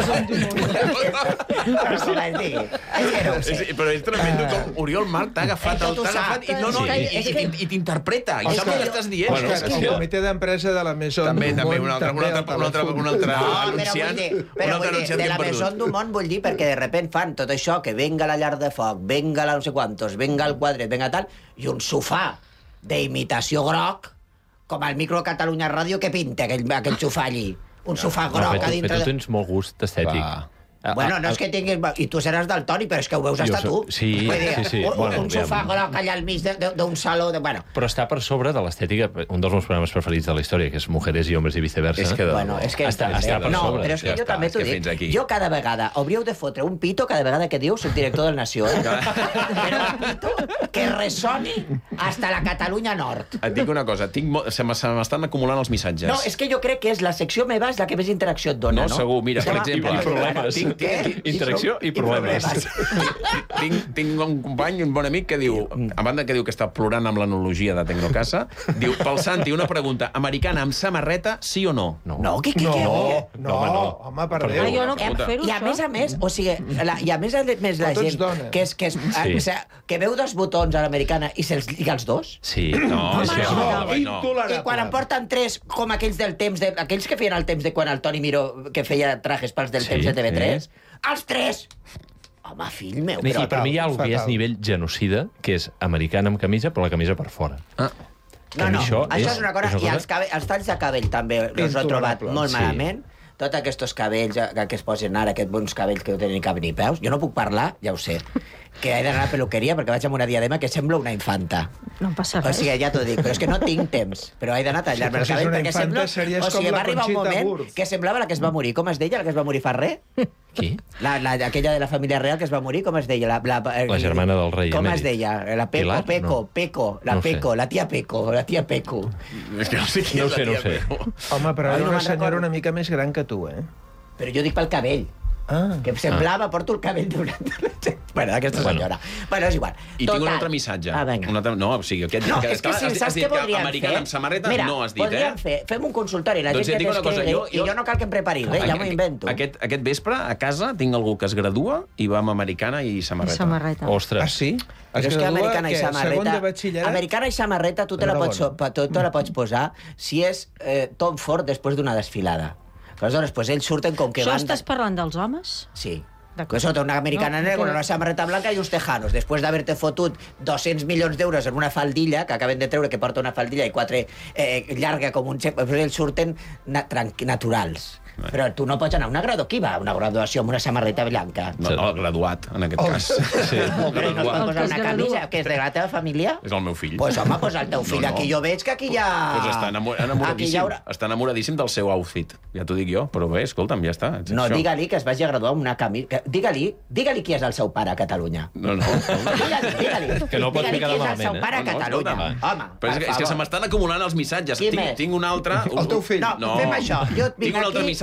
Però com es digui. És que no ho sé. És, però és tremendo com Oriol Marc t'ha agafat, Ell el, tot ho t'ha sap. agafat i, no, no, Sí. i, i, i, i t'interpreta. I És sap que el que jo- estàs dient. Bueno, Òscar, és el que- comitè d'empresa de la Maison També, du també, Monde un altre, un també altre, al un altre, un telèfon. altre No, però vull anunciant, dir, un però altre vull dir, anunciant de que la hem Maison perdut. du Monde vull dir perquè de repent fan tot això, que venga la llar de foc, venga la no sé quantos, venga el quadret, venga tal, i un sofà d'imitació groc, com el micro Catalunya Ràdio, que pinta aquell, aquell sofà allí. Un sofà No, groc però, a tu, dintre però tu de... tens molt gust estètic. Va. Ah, Bueno, ah, no és que tinguis... I tu seràs del Toni, però és que ho veus Jo estar tu. soc- sí, Vull dir, sí, sí. Un, Bueno, un sofà aviam. groc allà al mig de- de- d'un saló... De, bueno, Però està per sobre de l'estètica, un dels meus programes preferits de la història, que és Mujeres i Hombres i viceversa. És que de- Bueno, és que... Està, està per no, sobre. però és que Ja jo està, també és t'ho que dic. fins aquí. Jo cada vegada hauríeu de fotre un pito cada vegada que diu soc director del Nació, eh? Però un pito que ressoni hasta la Catalunya Nord. Et dic una cosa, tinc mo... se m'es- se m'estan acumulant els missatges. No, és que jo crec que és la secció meva és la que més interacció et dona, No, no? segur. Mira, per Home, exemple... I problemes. Tinc, tinc, tinc, Interacció i problemes. tinc, tinc un company, un bon amic, que diu, a banda que diu que està plorant amb l'analogia de Tecnocasa, diu, pel Santi, una pregunta, americana amb samarreta, sí o no? No, No, què, què, No, què? no, home, no. home, per Per Déu. Ah, jo no Escolta. puc fer-ho, I a això. més a més, o sigui, la, i a més a més la Però tots gent dones. que, és, que, és, Sí. o sigui, que veu dos botons a l'americana i se'ls lliga els dos, Sí, no, és que és no, una no, no, no. intolerable. i quan en porten tres, com aquells del temps, de, aquells que feien el temps de quan el Toni Miró, que feia trajes pels del Sí, temps de T V tres, sí. els tres! Home, fill meu, I però... per mi hi ha alguna que és fatal. nivell genocida, que és americana amb camisa, però la camisa per fora. Ah. Que No, a mi no, això això, és- és una cosa... és una I cosa- els, cabell, els talls de cabell també els he trobat Intolerable. molt Sí. malament. Tots aquests cabells que, que es posen ara, aquests bons cabells que no tenen ni cap ni peus. Jo no puc parlar, ja ho sé, que he d'anar a la peluqueria perquè vaig amb una diadema que sembla una infanta. No em passa O res. sigui, ja t'ho dic, però és que no tinc temps. Però he d'anar a tallar-me Sí, el però si és cabell una perquè infanta, sembla... series O sigui, com la va arribar un Conxita moment Wurst. que semblava la que es va morir. Com es deia la que es va morir fa res? Qui? La, la, aquella de la família real que es va morir, com es deia? La, la, La germana del rei Com emèrit. es deia? La Peco, Pilar? Peco, No. Peco, la No ho sé. Peco, la tia Peco, la tia Peco. És que no sé qui No ho és sé, la no ho tia, sé. però... Home, però Ai, era no una me'n senyora recordo. una mica més gran que tu, eh? Però jo dic pel cabell. Ah. Que semblava, porto el cabell d'una... bueno, d'aquesta Bueno. senyora. Bueno, és igual. I tinc un altre missatge. Ah, vinga. Un altre... No, o sigui, aquest... No, és que si has, saps has dit què voldríem americana fer... amb samarreta Mira, no has dit, podríem eh? fer... Fem un consultori, la Doncs gent et que dic una cosa, t'escrigui, jo- jo- i jo no cal que em prepari res, ja m'ho invento. Aquest, aquest vespre, a casa, tinc algú que es gradua i va amb americana i samarreta. I samarreta. Ostres. Ah, sí? Però és que americana i què, Segon samarreta... de batxillerat? Americana i samarreta tu te la, pots, Enhorabona. tu te la pots posar si és eh, Tom Ford després d'una desfilada. Aleshores, pues, ells surten com que Això van... estàs parlant dels homes? Sí. Pues sota una americana No, negra con però- una samarreta blanca i uns tejanos. Després d'haver-te fotut dos-cents milions d'euros en una faldilla, que acaben de treure que porta una faldilla i quatre eh, llarga com un xec, però ells surten na naturals. Però tu no pots anar a una graduació. Qui va a una graduació amb una samarreta blanca? No, no, graduat, en aquest Oh. cas. Sí, O però no es pot graduat. posar una camisa, que és de la teva família? És el meu fill. Pues home, pues el teu fill, No, no. aquí jo veig que aquí hi ha... Pues està enamor Aquí hi enamoradíssim. haurà... Està enamoradíssim del seu outfit. Ja t'ho dic jo, però bé, escolta'm, ja està. És No, això. digue-li que es vagi a graduar amb una camisa... Digue-li digue qui és el seu pare a Catalunya. No, no. Digue-li, digue-li. Que no pot Digue-li quedar qui és el malament, seu eh? pare a No, no, Catalunya. escolta'm. Home, Però és per que, és que se favor. m'estan acumulant els missatges. Qui Tinc, més? tinc un altre... Un... El teu fill. No, fem això. Jo tinc vinc un altre aquí- missatge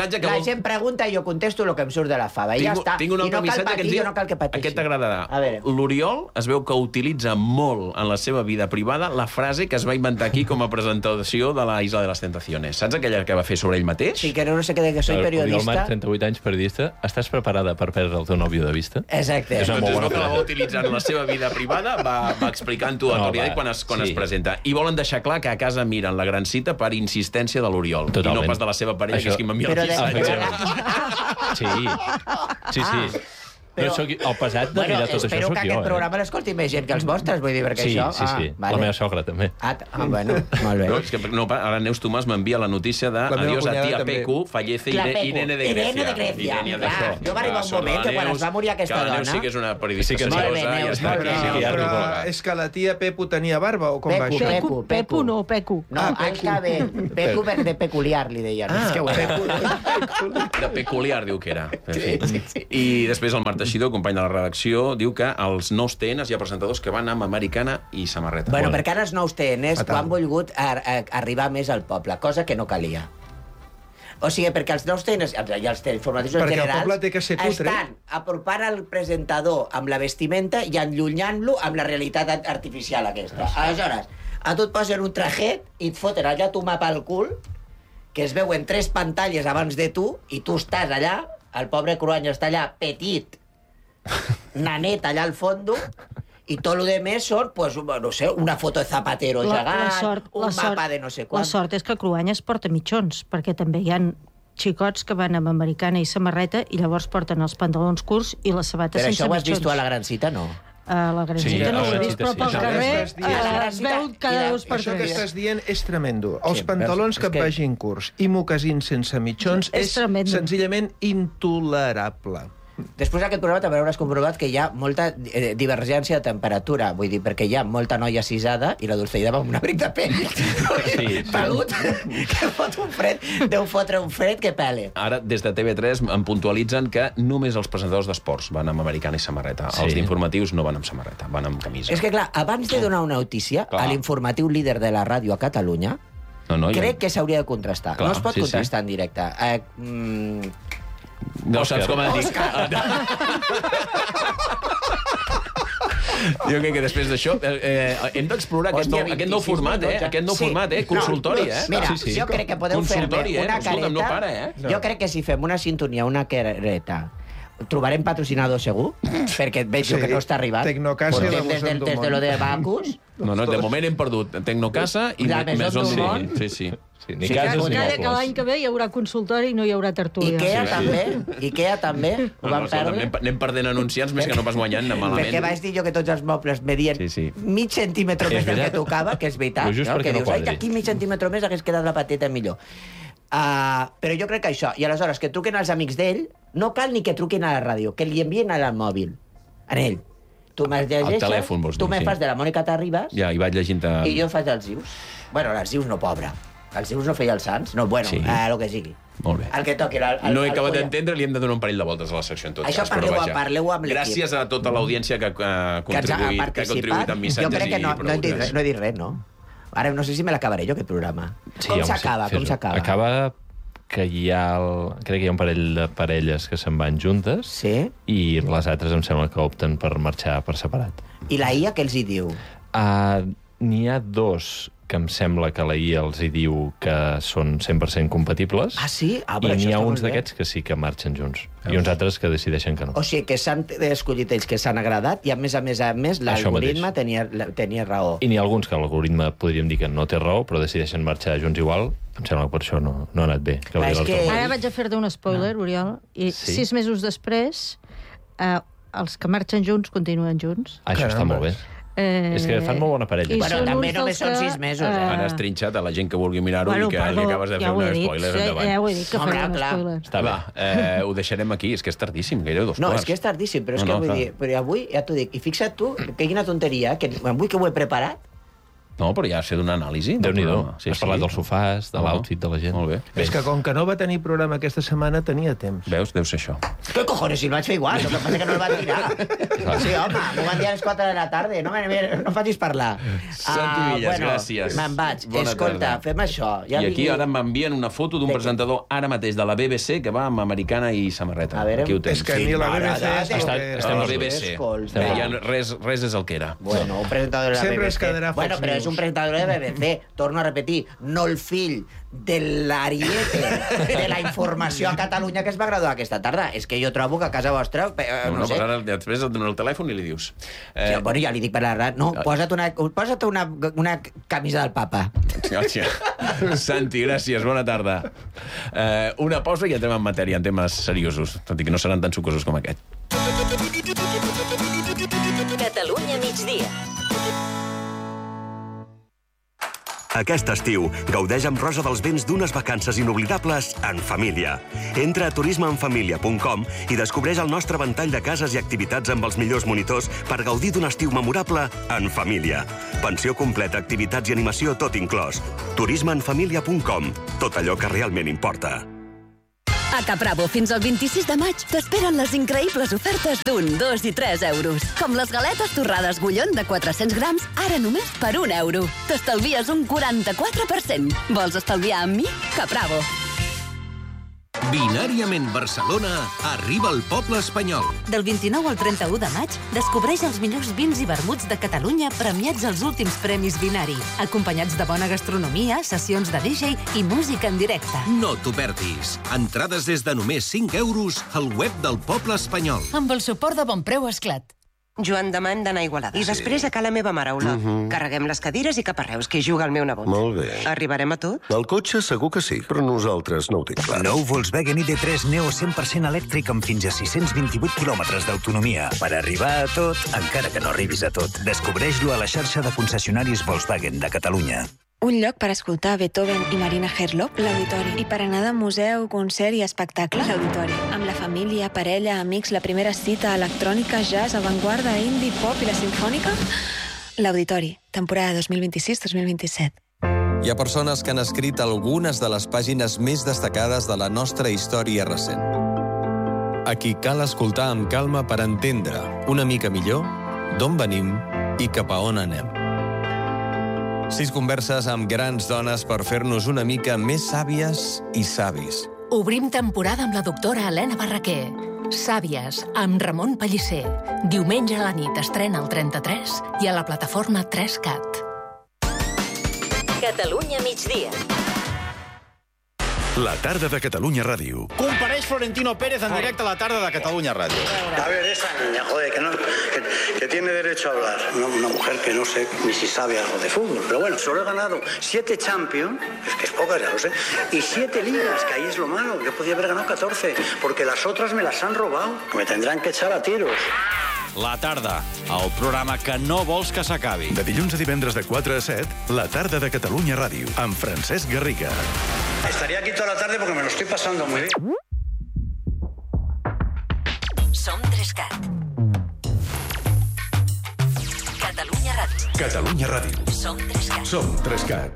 missatge que la vol... gent pregunta i jo contesto el que em surt de la fava. I ja Tinc, està. tinc un I altre no cal missatge que patir, ens diu... no cal que pateixi. Aquest t'agradarà. L'Oriol es veu que utilitza molt en la seva vida privada la frase que es va inventar aquí com a presentació de la Isla de les Tentaciones. Saps aquella que va fer sobre ell mateix? Sí, que no sé què, que soy periodista. Oriol Marc, trenta-vuit anys, periodista. Estàs preparada per perdre el teu nòvio de vista? Exacte. És una molt bona frase. Que la va utilitzar en la seva vida privada, va, va explicant-ho a Toriadet quan, es, quan sí. es presenta. I volen deixar clar que a casa miren la gran cita per insistència de l'Oriol. I no pas de la seva parella, Això... que és qui m'envia el missatge. Sí, sí, sí. Però... No sóc el pesat de bueno, mirar tot això, espero sóc que jo, aquest eh? programa l'escolti més gent que els vostres, vull dir, perquè sí, això... Sí, sí, sí. Ah, vale. La meva sogra, també. Ah, ah bueno, molt bé. No, és que, no, ara Neus Tomàs m'envia la notícia de adiós a tia Pecu, fallece Irene de Grecia. Irene de Grecia. Clar, jo va arribar un moment que quan es va morir aquesta dona... Que la Neus sí que és una periodista seriosa i està aquí. Però és que la tia Pepu tenia barba o com va això? Pecu, Pepu no, Pecu. No, Alca bé. Pecu de peculiar, li deien. De peculiar, diu que era. I després el Marc Teixidor, company de la redacció, diu que als nous T Ns hi ha presentadors que van amb americana i samarreta. Bueno, perquè ara els nous T Ns han volgut a, a, arribar més al poble, cosa que no calia. O sigui, perquè els nous T Ns i els informatius en general estan apropant el presentador amb la vestimenta i enllunyant-lo amb la realitat artificial aquesta. Aleshores, a tu et posen un trajet i et foten allà tu mapa al cul, que es veuen tres pantalles abans de tu, i tu estàs allà, el pobre Cruanya està allà petit, nanet allà al fondo, i tot el més són, pues, no sé, una foto de Zapatero la, gegant, la sort, un la mapa sort, de no sé quant. La sort és que Cruanyes porta mitjons, perquè també hi ha xicots que van amb americana i samarreta i llavors porten els pantalons curts i les sabates sense mitjons. Però això ho has vist tu a la Gran Cita, no? A la Gran Cita no ho he vist, però pel carrer es veu cada dos per tres. Això que estàs dient és tremendo. Els pantalons que et vagin curts i mocasins sense mitjons és senzillament intolerable. Després d'aquest programa també hauràs comprovat que hi ha molta eh, divergència de temperatura, vull dir, perquè hi ha molta noia cisada i la Dulceida va amb un abric de pell sí, sí. pelut, que fot un fred, deu fotre un fred que pele. Ara, des de T V tres em puntualitzen que només els presentadors d'esports van amb americana i samarreta. Sí. Els d'informatius no van amb samarreta, van amb camisa. És que, clar, abans de donar una notícia clar. a l'informatiu líder de la ràdio a Catalunya, no, no, crec ja... que s'hauria de contrastar. Clar, no es pot sí, contrastar sí. en directe. Eh, mm... No Òscar. Saps com et dic. Jo crec que després d'això eh, hem d'explorar aquest, nou, aquest nou format, eh? Aquest nou sí. format, eh? Consultori, eh? Mira, sí, sí. jo crec que podeu fer una eh? careta... No para, eh? Jo crec que si fem una sintonia, una careta, trobarem patrocinador segur, perquè et veig sí. que no està arribant. Tecnocasa i la des, des, des de lo de Bacus. No, no, de moment hem perdut Tecnocasa i la Maison du Monde. Sí, sí. Sí, ni sí, cases ni mobles. Que l'any que ve hi haurà consultori i no hi haurà tertúlia. Ikea sí. també, Ikea també, ho vam no, no, perdre. Anem, anem perdent anunciants més que no pas guanyant malament. Perquè vaig dir jo que tots els mobles medien sí, sí. mig centímetre més del que tocava, que és veritat, no? Que dius, ai, que aquí mig centímetre més hagués quedat la pateta millor. Uh, però jo crec que això, i aleshores que truquen als amics d'ell, no cal ni que truquin a la ràdio, que li envien al mòbil, en ell. Tu me'ls llegeixes, telèfon, vols dir, tu me sí. fas de la Mònica Terribas, ja, i vaig llegint a... i jo faig els Zius. Bueno, els Zius no, pobra. Els Zius no feia els Sants? No, bueno, sí. eh, el que sigui. Molt bé. El que toqui. El, el, no he acabat d'entendre, li hem de donar un parell de voltes a la secció en tot Això cas. Això parleu, parleu amb l'equip. Gràcies a tota l'audiència que, que, que, ha que ha contribuït amb missatges i jo crec que no, no, he dit, no he dit res, no? Ara no sé si me l'acabaré jo, aquest programa. Sí, com s'acaba? Com s'acaba? Acaba que hi ha... El... Crec que hi ha un parell de parelles que se'n van juntes sí? i les altres em sembla que opten per marxar per separat. I la I A què els hi diu? Uh, N'hi ha dos que em sembla que la I A els hi diu que són cent per cent compatibles. Ah, sí? Ah, I n'hi ha uns d'aquests que sí que marxen junts. Veus? I uns altres que decideixen que no. O sigui, que s'han escollit ells que s'han agradat i, a més a més, a més l'algoritme tenia, tenia raó. I n'hi ha alguns que l'algoritme podríem dir que no té raó, però decideixen marxar junts igual. Em sembla que per això no, no ha anat bé. Que que... Ara vaig a fer-te un spoiler, no. Oriol, i sí? sis mesos després eh, els que marxen junts continuen junts. Ah, això Caramba. Està molt bé. Eh, és que fan molt bona parella. Bueno, també només són sis mesos. Eh? Han estrinxat a la gent que vulgui mirar-ho bueno, i que perdó, li acabes de fer ja un spoiler dit, endavant. Ja ho he dit, que faré un spoiler. Està bé, eh, ho deixarem aquí. És que és tardíssim, gairebé dos no, quarts. No, és que és tardíssim, però és no, que no, vull clar. dir... Però avui, ja t'ho dic, i fixa't tu, que quina tonteria, que avui que ho he preparat, No, però ja has fet una anàlisi. Déu-n'hi-do. Sí, has parlat dels sofàs, de l'outfit de la gent. Molt bé. És que com que no va tenir programa aquesta setmana, tenia temps. Veus? Deu ser això. Què cojones, si el vaig fer igual, el que passa que no el van tirar. Sí, home, m'ho van dir a les quatre de la tarda, no, no facis parlar. Santi Villas, bueno, gràcies. Me'n vaig. Bona Escolta, tarda. fem això. Ja I aquí digui... ara m'envien una foto d'un presentador ara mateix de la B B C que va amb americana i samarreta. A veure, aquí ho tens. És que ni la B B C... Està, està a la B B C. Ja res, res és el que era. Bueno, un presentador de la Sempre B B C. es quedarà Fox Bueno, però News. és un presentador de B B C. Torno a repetir, no el fill de l'ariete de la informació a Catalunya que es va graduar aquesta tarda. És que jo trobo que a casa vostra... Eh, No, no, no, sé. però ara després et donen el telèfon i li dius... Eh... Sí, bueno, ja li dic per la ràdio. No, posa't una, posa't una, una camisa del papa. Gràcies. Santi, gràcies, bona tarda. Eh, una pausa i ja entrem en matèria, en temes seriosos, tot i que no seran tan sucosos com aquest. Catalunya migdia. Aquest estiu, gaudeix amb Rosa dels Vents d'unes vacances inoblidables en família. Entra a turisme en família punt com i descobreix el nostre ventall de cases i activitats amb els millors monitors per gaudir d'un estiu memorable en família. Pensió completa, activitats i animació tot inclòs. turisme en família punt com. Tot allò que realment importa. A Capravo, fins al vint-i-sis de maig, t'esperen les increïbles ofertes d'un, dos i tres euros. Com les galetes torrades Gullón de quatre-cents grams, ara només per un euro. T'estalvies un quaranta-quatre per cent. Vols estalviar amb mi? Capravo. Binàriament Barcelona arriba al poble espanyol. Del vint-i-nou al trenta-u de maig, descobreix els millors vins i vermuts de Catalunya premiats als últims premis Binari, acompanyats de bona gastronomia, sessions de D J i música en directe. No t'ho perdis. Entrades des de només cinc euros al web del poble espanyol. Amb el suport de Bonpreu Esclat. Joan, demà hem d'anar a Igualada. I després a ca la meva mare, Ola. Mhm. Carreguem les cadires i cap a Reus, que hi juga el meu nebot. Molt bé. Arribarem a tot? El cotxe segur que sí, però nosaltres no ho tinc clar. Nou Volkswagen I D tres Neo cent per cent elèctric amb fins a sis-cents vint-i-vuit quilòmetres d'autonomia. Per arribar a tot, encara que no arribis a tot. Descobreix-lo a la xarxa de concessionaris Volkswagen de Catalunya. Un lloc per escoltar Beethoven i Marina Herlop, l'Auditori. I per anar de museu, concert i espectacle, l'Auditori. Amb la família, parella, amics, la primera cita, electrònica, jazz, avantguarda, indie, pop i la sinfònica, l'Auditori. Temporada dos mil vint-i-sis dos mil vint-i-set. Hi ha persones que han escrit algunes de les pàgines més destacades de la nostra història recent. A qui cal escoltar amb calma per entendre una mica millor d'on venim i cap a on anem. Sis converses amb grans dones per fer-nos una mica més sàvies i savis. Obrim temporada amb la doctora Helena Barraquer. Sàvies, amb Ramon Pellicer. Diumenge a la nit estrena al trenta-tres i a la plataforma tres cat. Catalunya migdia. La tarda de Catalunya Ràdio. Compareix Florentino Pérez en directe a la tarda de Catalunya Ràdio. A ver, esa niña, joder, que, no, que, que tiene derecho a hablar. Una, una mujer que no sé ni si sabe algo de fútbol. Pero bueno, solo he ganado siete Champions, es que es pocas, ya lo sé, y siete ligas, que ahí es lo malo. Yo podía haber ganado catorce, porque las otras me las han robado. Me tendrán que echar a tiros. La tarda, el programa que no vols que s'acabi. De dilluns a divendres de quatre a set, la tarda de Catalunya Ràdio, amb Francesc Garriga. Estaría aquí toda la tarde porque me lo estoy pasando muy bien. Som tres cat. Catalunya Ràdio. Catalunya Ràdio. Som tres cat. Som tres cat.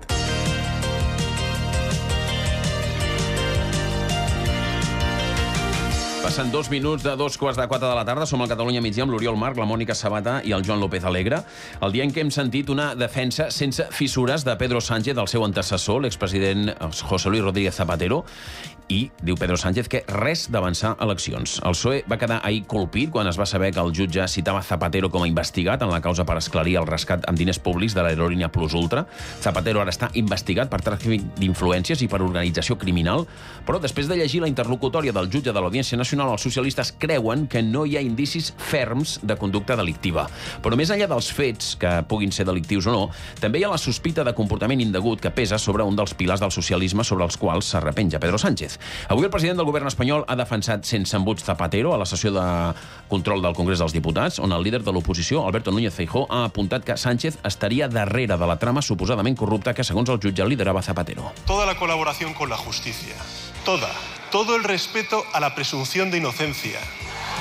Passen dos minuts de dos quarts de quatre de la tarda. Som al Catalunya migdia amb l'Oriol Marc, la Mònica Sabata i el Joan López Alegre. El dia en què hem sentit una defensa sense fissures de Pedro Sánchez, del seu antecessor, l'expresident José Luis Rodríguez Zapatero, i diu Pedro Sánchez que res d'avançar eleccions. El P S O E va quedar ahir colpit quan es va saber que el jutge citava Zapatero com a investigat en la causa per esclarir el rescat amb diners públics de l'aerolínia Plus Ultra. Zapatero ara està investigat per tràfic d'influències i per organització criminal, però després de llegir la interlocutòria del jutge de l'Audiència Nacional, els socialistes creuen que no hi ha indicis ferms de conducta delictiva. Però més enllà dels fets, que puguin ser delictius o no, també hi ha la sospita de comportament indegut que pesa sobre un dels pilars del socialisme sobre els quals s'arrepenja Pedro Sánchez. Avui el president del govern espanyol ha defensat sense embuts Zapatero a la sessió de control del Congrés dels Diputats, on el líder de l'oposició, Alberto Núñez Feijóo, ha apuntat que Sánchez estaria darrere de la trama suposadament corrupta que, segons el jutge, liderava Zapatero. Toda la colaboración con la justicia, toda, todo el respeto a la presunción de inocencia,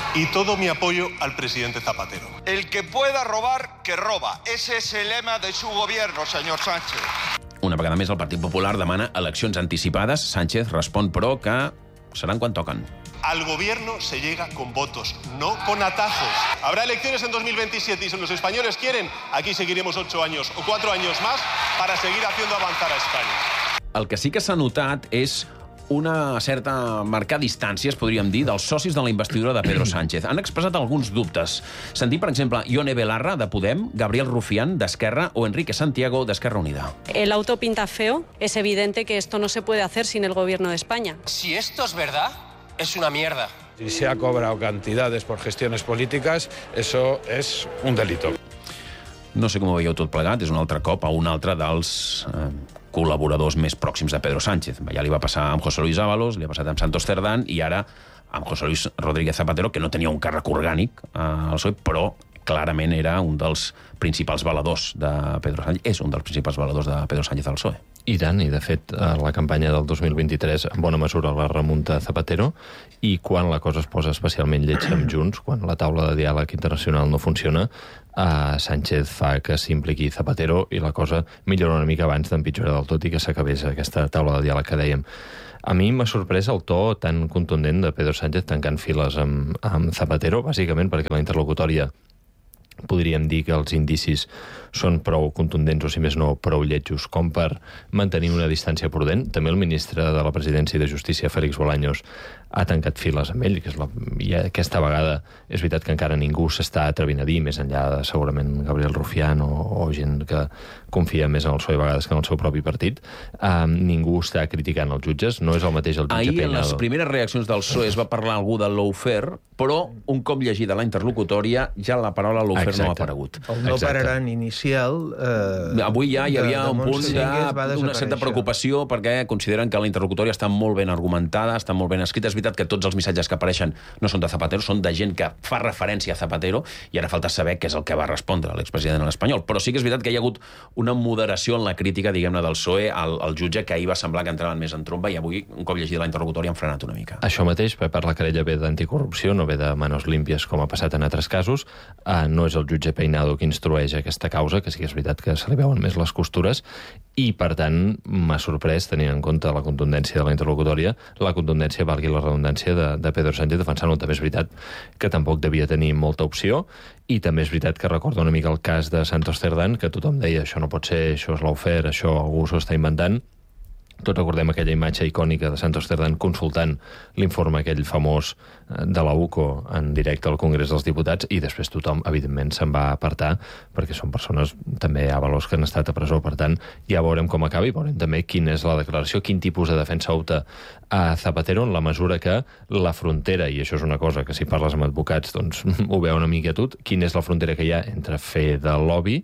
y todo mi apoyo al presidente Zapatero. El que pueda robar, que roba. Ese es el lema de su gobierno, señor Sánchez. Una vegada més, el Partit Popular demana eleccions anticipades. Sánchez respon, però, que seran quan toquen. Al gobierno se llega con votos, no con atajos. Habrá elecciones en dos mil veintisiete y si los españoles quieren, aquí seguiremos ocho años o cuatro años más para seguir haciendo avanzar a España. El que sí que s'ha notat és una certa marcar distàncies, podríem dir, dels socis de la investidura de Pedro Sánchez. Han expressat alguns dubtes. Sentim, per exemple, Ione Belarra, de Podem, Gabriel Rufián, d'Esquerra, o Enrique Santiago, d'Esquerra Unida. El auto pinta feo. Es evidente que esto no se puede hacer sin el gobierno de España. Si esto es verdad, es una mierda. Si se ha cobrado cantidades por gestiones políticas, eso es un delito. No sé com ho veieu tot plegat, és un altre cop a un altre dels eh, col·laboradors més pròxims de Pedro Sánchez. Ja li va passar amb José Luis Ábalos, li ha passat amb Santos Cerdán i ara amb José Luis Rodríguez Zapatero, que no tenia un càrrec orgànic al P S O E, però clarament era un dels principals valedors de Pedro Sánchez. És un dels principals valedors de Pedro Sánchez al P S O E. I tant, i de fet la campanya del dos mil vint-i-tres en bona mesura la remunta Zapatero, i quan la cosa es posa especialment lletja amb Junts, quan la taula de diàleg internacional no funciona, eh, Sánchez fa que s'impliqui Zapatero i la cosa millora una mica abans d'empitjorar del tot i que s'acabés aquesta taula de diàleg que dèiem. A mi m'ha sorprès el to tan contundent de Pedro Sánchez tancant files amb, amb Zapatero, bàsicament perquè la interlocutòria podríem dir que els indicis són prou contundents o, si més no, prou lletjos com per mantenir una distància prudent. També el ministre de la Presidència i de Justícia, Félix Bolaños, ha tancat files amb ell, que és la... i aquesta vegada és veritat que encara ningú s'està atrevint a dir, més enllà de segurament Gabriel Rufián o, o gent que confia més en el P S O E a vegades que en el seu propi partit. Um, ningú està criticant els jutges, no és el mateix el jutge Ahir, Peinado. en les primeres reaccions del P S O E es va parlar algú de lawfare, però un cop llegida la interlocutòria ja la paraula lawfare no ha aparegut. El no pararan inicial... Eh, Avui ja hi havia un punt d'una certa desaparèixer. preocupació perquè consideren que la interlocutòria està molt ben argumentada, està molt ben escrita. És veritat que tots els missatges que apareixen no són de Zapatero, són de gent que fa referència a Zapatero, i ara falta saber què és el que va respondre l'expresident en espanyol. Però sí que és veritat que hi ha hagut una moderació en la crítica, diguem-ne, del P S O E al, al jutge, que ahir va semblar que entraven més en tromba, i avui, un cop llegida la interlocutòria, han frenat una mica. Això mateix, per la querella ve d'anticorrupció, no ve de manos límpies com ha passat en altres casos. Uh, no és el jutge Peinado qui instrueix aquesta causa, que sí que és veritat que se li veuen més les costures, i per tant m'ha sorprès, tenint en compte la contundència de la interlocutòria, la contundència, valgui la redundància, de, de Pedro Sánchez defensant-ho. També és veritat que tampoc devia tenir molta opció, i també és veritat que recorda una mica el cas de Santos Cerdán, que tothom deia això no pot ser, això és lawfare, això algú s'ho està inventant. Tots recordem aquella imatge icònica de Santos Cerdán consultant l'informe aquell famós de la U C O en directe al Congrés dels Diputats, i després tothom, evidentment, se'n va apartar, perquè són persones també Ábalos que han estat a presó. Per tant, ja veurem com acaba i veurem també quina és la declaració, quin tipus de defensa opta a Zapatero, en la mesura que la frontera, i això és una cosa que si parles amb advocats doncs ho veu una mica tot, quina és la frontera que hi ha entre fer de lobby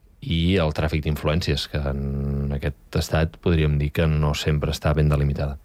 i el tràfic d'influències, que en aquest estat podríem dir que no sempre està ben delimitada.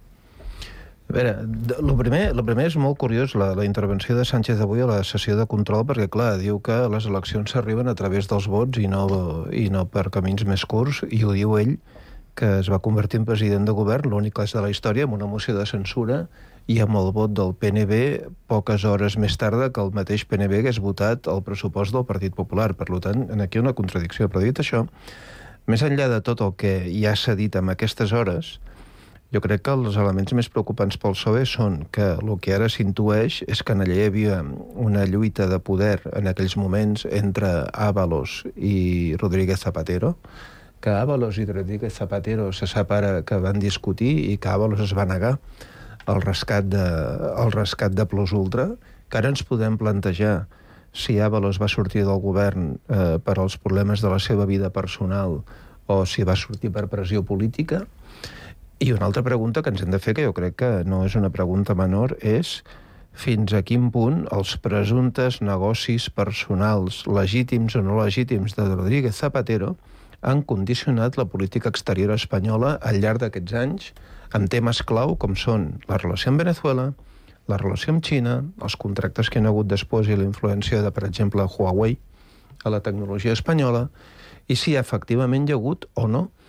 A veure, el primer, el primer és molt curiós, la, la intervenció de Sánchez avui a la sessió de control, perquè, clar, diu que les eleccions s'arriben a través dels vots i no, i no per camins més curts, i ho diu ell, que es va convertir en president de govern, l'únic cas de la història, amb una moció de censura, i amb el vot del P N B poques hores més tard que el mateix P N B hagués votat el pressupost del Partit Popular. Per tant, aquí hi ha una contradicció. Però dit això, més enllà de tot el que ja s'ha dit en aquestes hores, jo crec que els elements més preocupants pel P S O E són que el que ara s'intueix és que allà hi havia una lluita de poder en aquells moments entre Ábalos i Rodríguez Zapatero, que Ábalos i Rodríguez Zapatero se sap ara que van discutir i que Ábalos es va negar el rescat de, el rescat de Plus Ultra, que ara ens podem plantejar si Ábalos va sortir del govern eh, per als problemes de la seva vida personal o si va sortir per pressió política. I una altra pregunta que ens hem de fer, que jo crec que no és una pregunta menor, és fins a quin punt els presumptes negocis personals, legítims o no legítims, de Rodríguez Zapatero han condicionat la política exterior espanyola al llarg d'aquests anys, amb temes clau com són la relació amb Venezuela, la relació amb Xina, els contractes que hi ha hagut després i la influència de, per exemple, Huawei a la tecnologia espanyola, i si efectivament hi ha hagut o no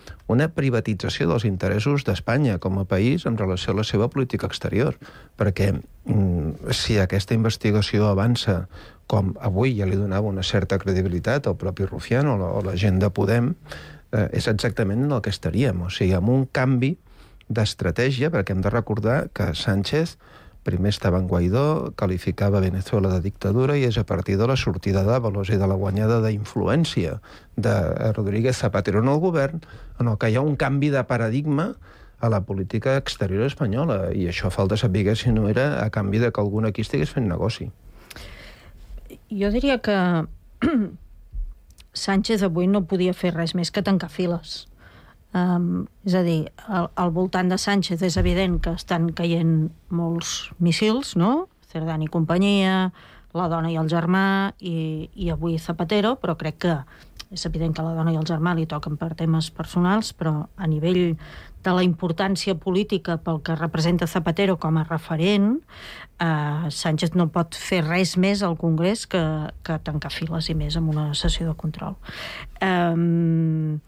una privatització dels interessos d'Espanya com a país en relació a la seva política exterior. Perquè mm, si aquesta investigació avança, com avui ja li donava una certa credibilitat al propi Rufián o la, o la gent de Podem, eh, és exactament en el que estaríem. O sigui, amb un canvi d'estratègia, perquè hem de recordar que Sánchez primer estava en Guaidó, qualificava Venezuela de dictadura i és a partir de la sortida d'Ábalos i de la guanyada d'influència de Rodríguez Zapatero en el govern, en el que hi ha un canvi de paradigma a la política exterior espanyola, i això falta saber si no era a canvi de que algun aquí estigués fent negoci. Jo diria que Sánchez avui no podia fer res més que tancar files. Um, és a dir, al, al voltant de Sánchez és evident que estan caient molts missils, no? Cerdán i companyia, la dona i el germà, i, i avui Zapatero, però crec que és evident que la dona i el germà li toquen per temes personals, però a nivell de la importància política pel que representa Zapatero com a referent, eh, Sánchez no pot fer res més al Congrés que, que tancar files i més amb una sessió de control. Um,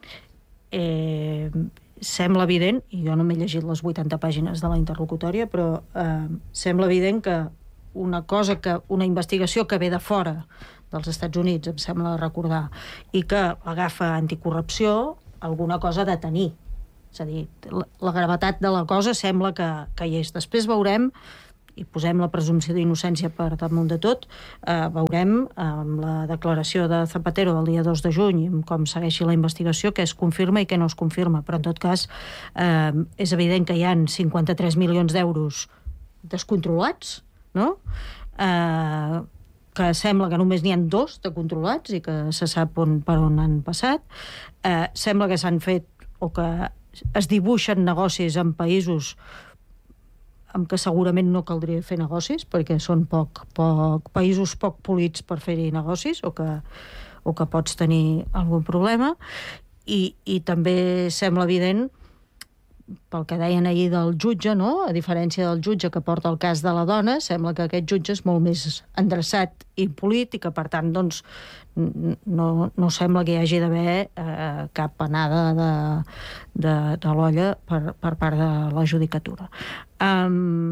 Eh, sembla evident, i jo no m'he llegit les vuitanta pàgines de la interlocutòria, però eh, sembla evident que una cosa que, una investigació que ve de fora dels Estats Units, em sembla recordar, i que agafa anticorrupció, alguna cosa ha de tenir. És a dir, la, la gravetat de la cosa sembla que, que hi és. Després veurem, i posem la presumpció d'innocència per damunt de tot, eh, veurem amb la declaració de Zapatero del dia dos de juny com segueixi la investigació, què es confirma i què no es confirma, però en tot cas eh, és evident que hi ha cinquanta-tres milions d'euros descontrolats, no? Eh, que sembla que només n'hi ha dos de controlats i que se sap on, per on han passat. Eh, sembla que s'han fet o que es dibuixen negocis en països amb què segurament no caldria fer negocis, perquè són poc, poc, països poc polits per fer-hi negocis, o que, o que pots tenir algun problema. I, i també sembla evident, pel que deien ahir del jutge, no? A diferència del jutge que porta el cas de la dona, sembla que aquest jutge és molt més endreçat i polit i que, per tant, doncs, no, no sembla que hi hagi d'haver eh, cap anada de, de, de l'olla per, per part de la judicatura. Um,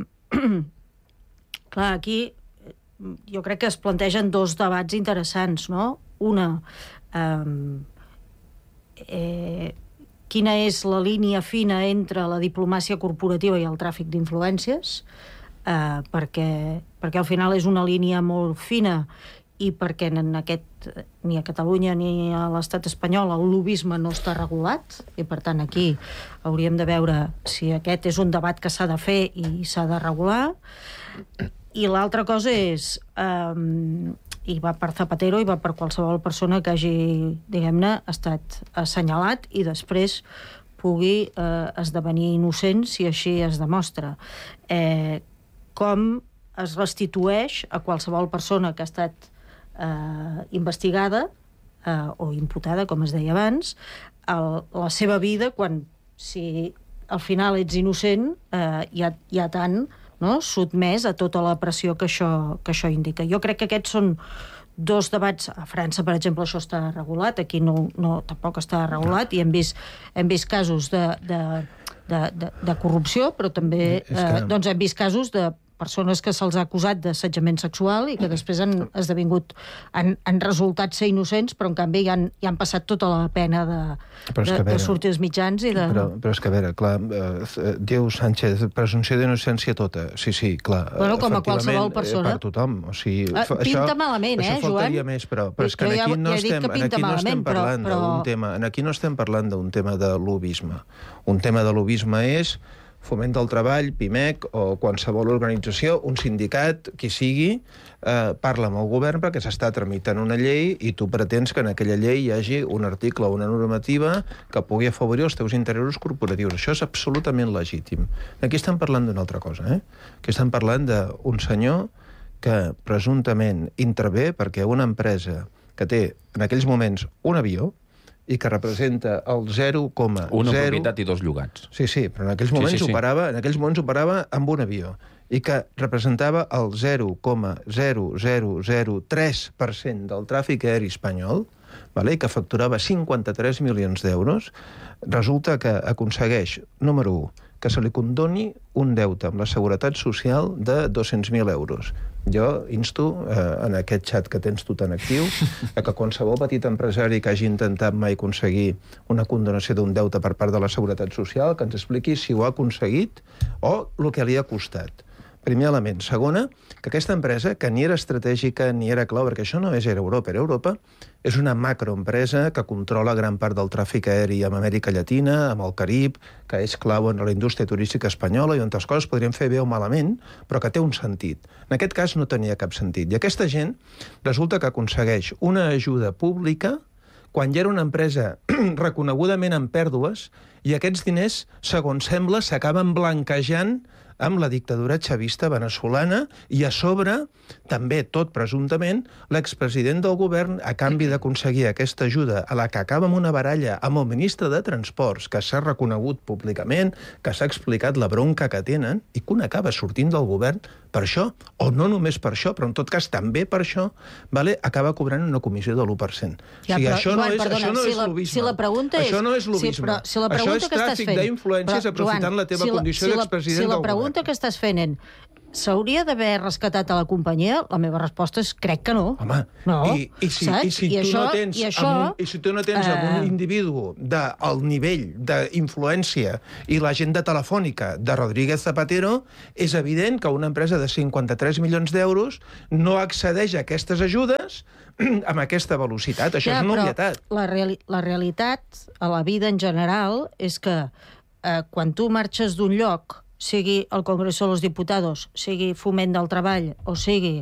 clar, aquí jo crec que es plantegen dos debats interessants, no? Una, um, eh, quina és la línia fina entre la diplomàcia corporativa i el tràfic d'influències, eh, perquè, perquè al final és una línia molt fina i perquè en aquest, ni a Catalunya ni a l'estat espanyol el lobbisme no està regulat, i per tant aquí hauríem de veure si aquest és un debat que s'ha de fer i s'ha de regular. I l'altra cosa és, eh, i va per Zapatero i va per qualsevol persona que hagi, diguem-ne, estat assenyalat i després pugui eh, esdevenir innocent si així es demostra. Eh, com es restitueix a qualsevol persona que ha estat eh, investigada eh, o imputada, com es deia abans, el, la seva vida quan, si al final ets innocent, eh, hi ha, hi ha tant, no?, sotmès a tota la pressió que això, que això indica. Jo crec que aquests són dos debats. A França, per exemple, això està regulat, aquí no, no, tampoc està regulat, i hem vist, hem vist casos de, de, de, de, de corrupció, però també que... eh, doncs hem vist casos de persones que se'ls ha acusat d'assetjament sexual i que després han esdevingut, han, han resultat ser innocents, però en canvi ja han, ja han passat tota la pena de, de, veure, de sortir als mitjans i de... Però, però és que, a veure, clar, eh, diu Sánchez, presumpció d'innocència tota. Sí, sí, clar. Bueno, com a qualsevol persona. Per tothom. O sigui, ah, pinta això, malament, eh, això Joan? Això més, però, però és que aquí no estem, aquí no estem parlant d'un tema, aquí no estem parlant d'un tema de lobbisme. Un tema de lobbisme és Foment del Treball, PIMEC, o qualsevol organització, un sindicat, qui sigui, eh, parla amb el govern perquè s'està tramitant una llei i tu pretens que en aquella llei hi hagi un article o una normativa que pugui afavorir els teus interessos corporatius. Això és absolutament legítim. Aquí estem parlant d'una altra cosa, eh? Aquí estem parlant d'un senyor que presumptament intervé perquè una empresa que té en aquells moments un avió i que representa el zero coma zero... Una propietat i dos llogats. Sí, sí, però en aquells moments, sí, sí, sí. Operava, en aquells moments operava amb un avió i que representava el zero coma zero zero zero tres per cent del tràfic aeri espanyol, vale? I que facturava cinquanta-tres milions d'euros, resulta que aconsegueix, número u, que se li condoni un deute amb la Seguretat Social de dos-cents mil euros. Jo insto, eh, en aquest xat que tens tu tan actiu, a que qualsevol petit empresari que hagi intentat mai aconseguir una condonació d'un deute per part de la Seguretat Social, que ens expliqui si ho ha aconseguit o el que li ha costat. Primer element. Segona, que aquesta empresa, que ni era estratègica ni era clau, perquè això no és Air Europa, Air Europa és una macroempresa que controla gran part del tràfic aeri amb Amèrica Llatina, amb el Carib, que és clau en la indústria turística espanyola i on les coses podrien fer bé o malament, però que té un sentit. En aquest cas no tenia cap sentit. I aquesta gent resulta que aconsegueix una ajuda pública quan ja era una empresa reconegudament en pèrdues i aquests diners, segons sembla, s'acaben blanquejant amb la dictadura xavista veneçolana i a sobre, també tot presumptament, l'expresident del govern, a canvi d'aconseguir aquesta ajuda a la que acaba amb una baralla amb el ministre de Transports, que s'ha reconegut públicament, que s'ha explicat la bronca que tenen, i que un acaba sortint del govern per això, o no només per això, però en tot cas també per això, vale, acaba cobrant una comissió de l'u per cent. Ja, o sigui, però, això, Joan, no és, perdona, això no si és la, lobisme. Si la pregunta és... Això no és lobisme. Sí, però si la això és tràfic d'influències aprofitant Joan, la teva si la, condició si la, d'expresident si del la govern. pregunta que estàs fent en s'hauria d'haver rescatat a la companyia? La meva resposta és crec que no. Home, no, i, i, si, saps? i, si I tu això, no tens i això, amb un, i si tu no tens eh... amb un individu del nivell d'influència i l'agenda telefònica de Rodríguez Zapatero, és evident que una empresa de cinquanta-tres milions d'euros no accedeix a aquestes ajudes amb aquesta velocitat. Això ja, és una però obvietat. La, reali la realitat a la vida en general és que eh, quan tu marxes d'un lloc, sigui el Congreso de los Diputados, sigui Foment del Treball, o sigui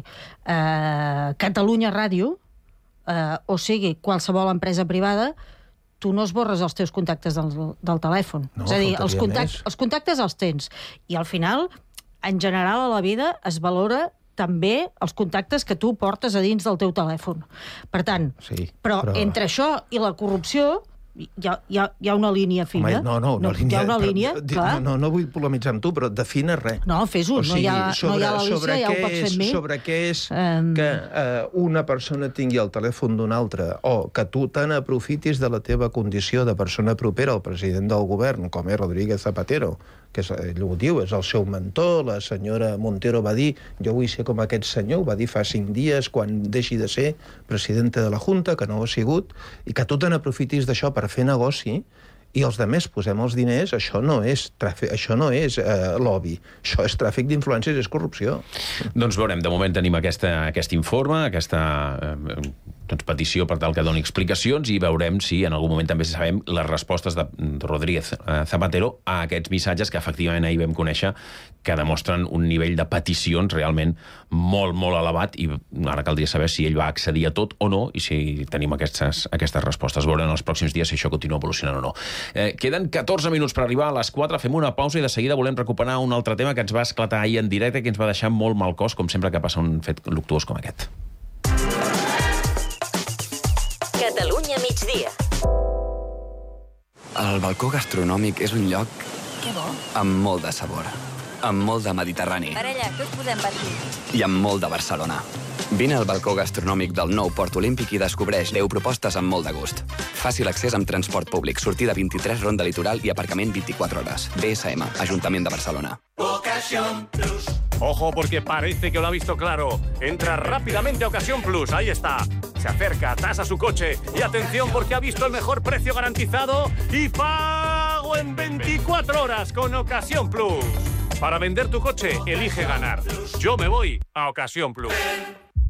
eh, Catalunya Ràdio, eh, o sigui qualsevol empresa privada, tu no esborres els teus contactes del, del telèfon. No, és a dir, els, faltaria contact, els contactes els tens. I al final, en general, a la vida es valora també els contactes que tu portes a dins del teu telèfon. Per tant, sí, però, però entre això i la corrupció hi ha, hi ha, hi ha una línia fina. Home, no, no, una no, línia, hi ha una però, línia, di, clar. No, no vull polemitzar amb tu, però defina res. No, fes-ho, o sigui, no, hi ha, sobre, no hi ha l'Alicia, sobre ja ho què pots fer és, amb mi. sobre què és Um... que uh, una persona tingui el telèfon d'una altra, o que tu tant aprofitis de la teva condició de persona propera al president del govern, com és Rodríguez Zapatero, que és, ell ho diu, és el seu mentor, la senyora Montero va dir, jo vull ser com aquest senyor, ho va dir fa cinc dies quan deixi de ser presidenta de la Junta, que no ho ha sigut, i que tu te n'aprofitis d'això per fer negoci, i els altres posem els diners, això no és, tràfic, això no és eh, lobby, això és tràfic d'influències, és corrupció. Doncs veurem, de moment tenim aquesta, aquest informe, aquesta eh, doncs, petició per tal que doni explicacions i veurem si en algun moment també sabem les respostes de Rodríguez Zapatero a aquests missatges que efectivament ahir vam conèixer que demostren un nivell de peticions realment molt, molt elevat i ara caldria saber si ell va accedir a tot o no i si tenim aquestes, aquestes respostes. Veurem en els pròxims dies si això continua evolucionant o no. Eh, queden catorze minuts per arribar a les quatre, fem una pausa i de seguida volem recuperar un altre tema que ens va esclatar ahir en directe que ens va deixar molt mal cos, com sempre que passa un fet luctuós com aquest. Catalunya migdia. El balcó gastronòmic és un lloc Que bo. amb molt de sabor, amb molt de Mediterrani Parella, què us podem patir? i amb molt de Barcelona. Vine al balcó gastronòmic del nou Port Olímpic i descobreix deu propostes amb molt de gust. Fàcil accés amb transport públic, sortida vint-i-tres, ronda litoral i aparcament vint-i-quatre hores. B S M, Ajuntament de Barcelona. Ocasión Plus. Ojo, porque parece que lo ha visto claro. Entra rápidamente a Ocasión Plus, ahí está. Se acerca, tasa su coche y atención porque ha visto el mejor precio garantizado y pago en veinticuatro horas con Ocasión Plus. Para vender tu coche, elige ganar. Yo me voy a Ocasión Plus.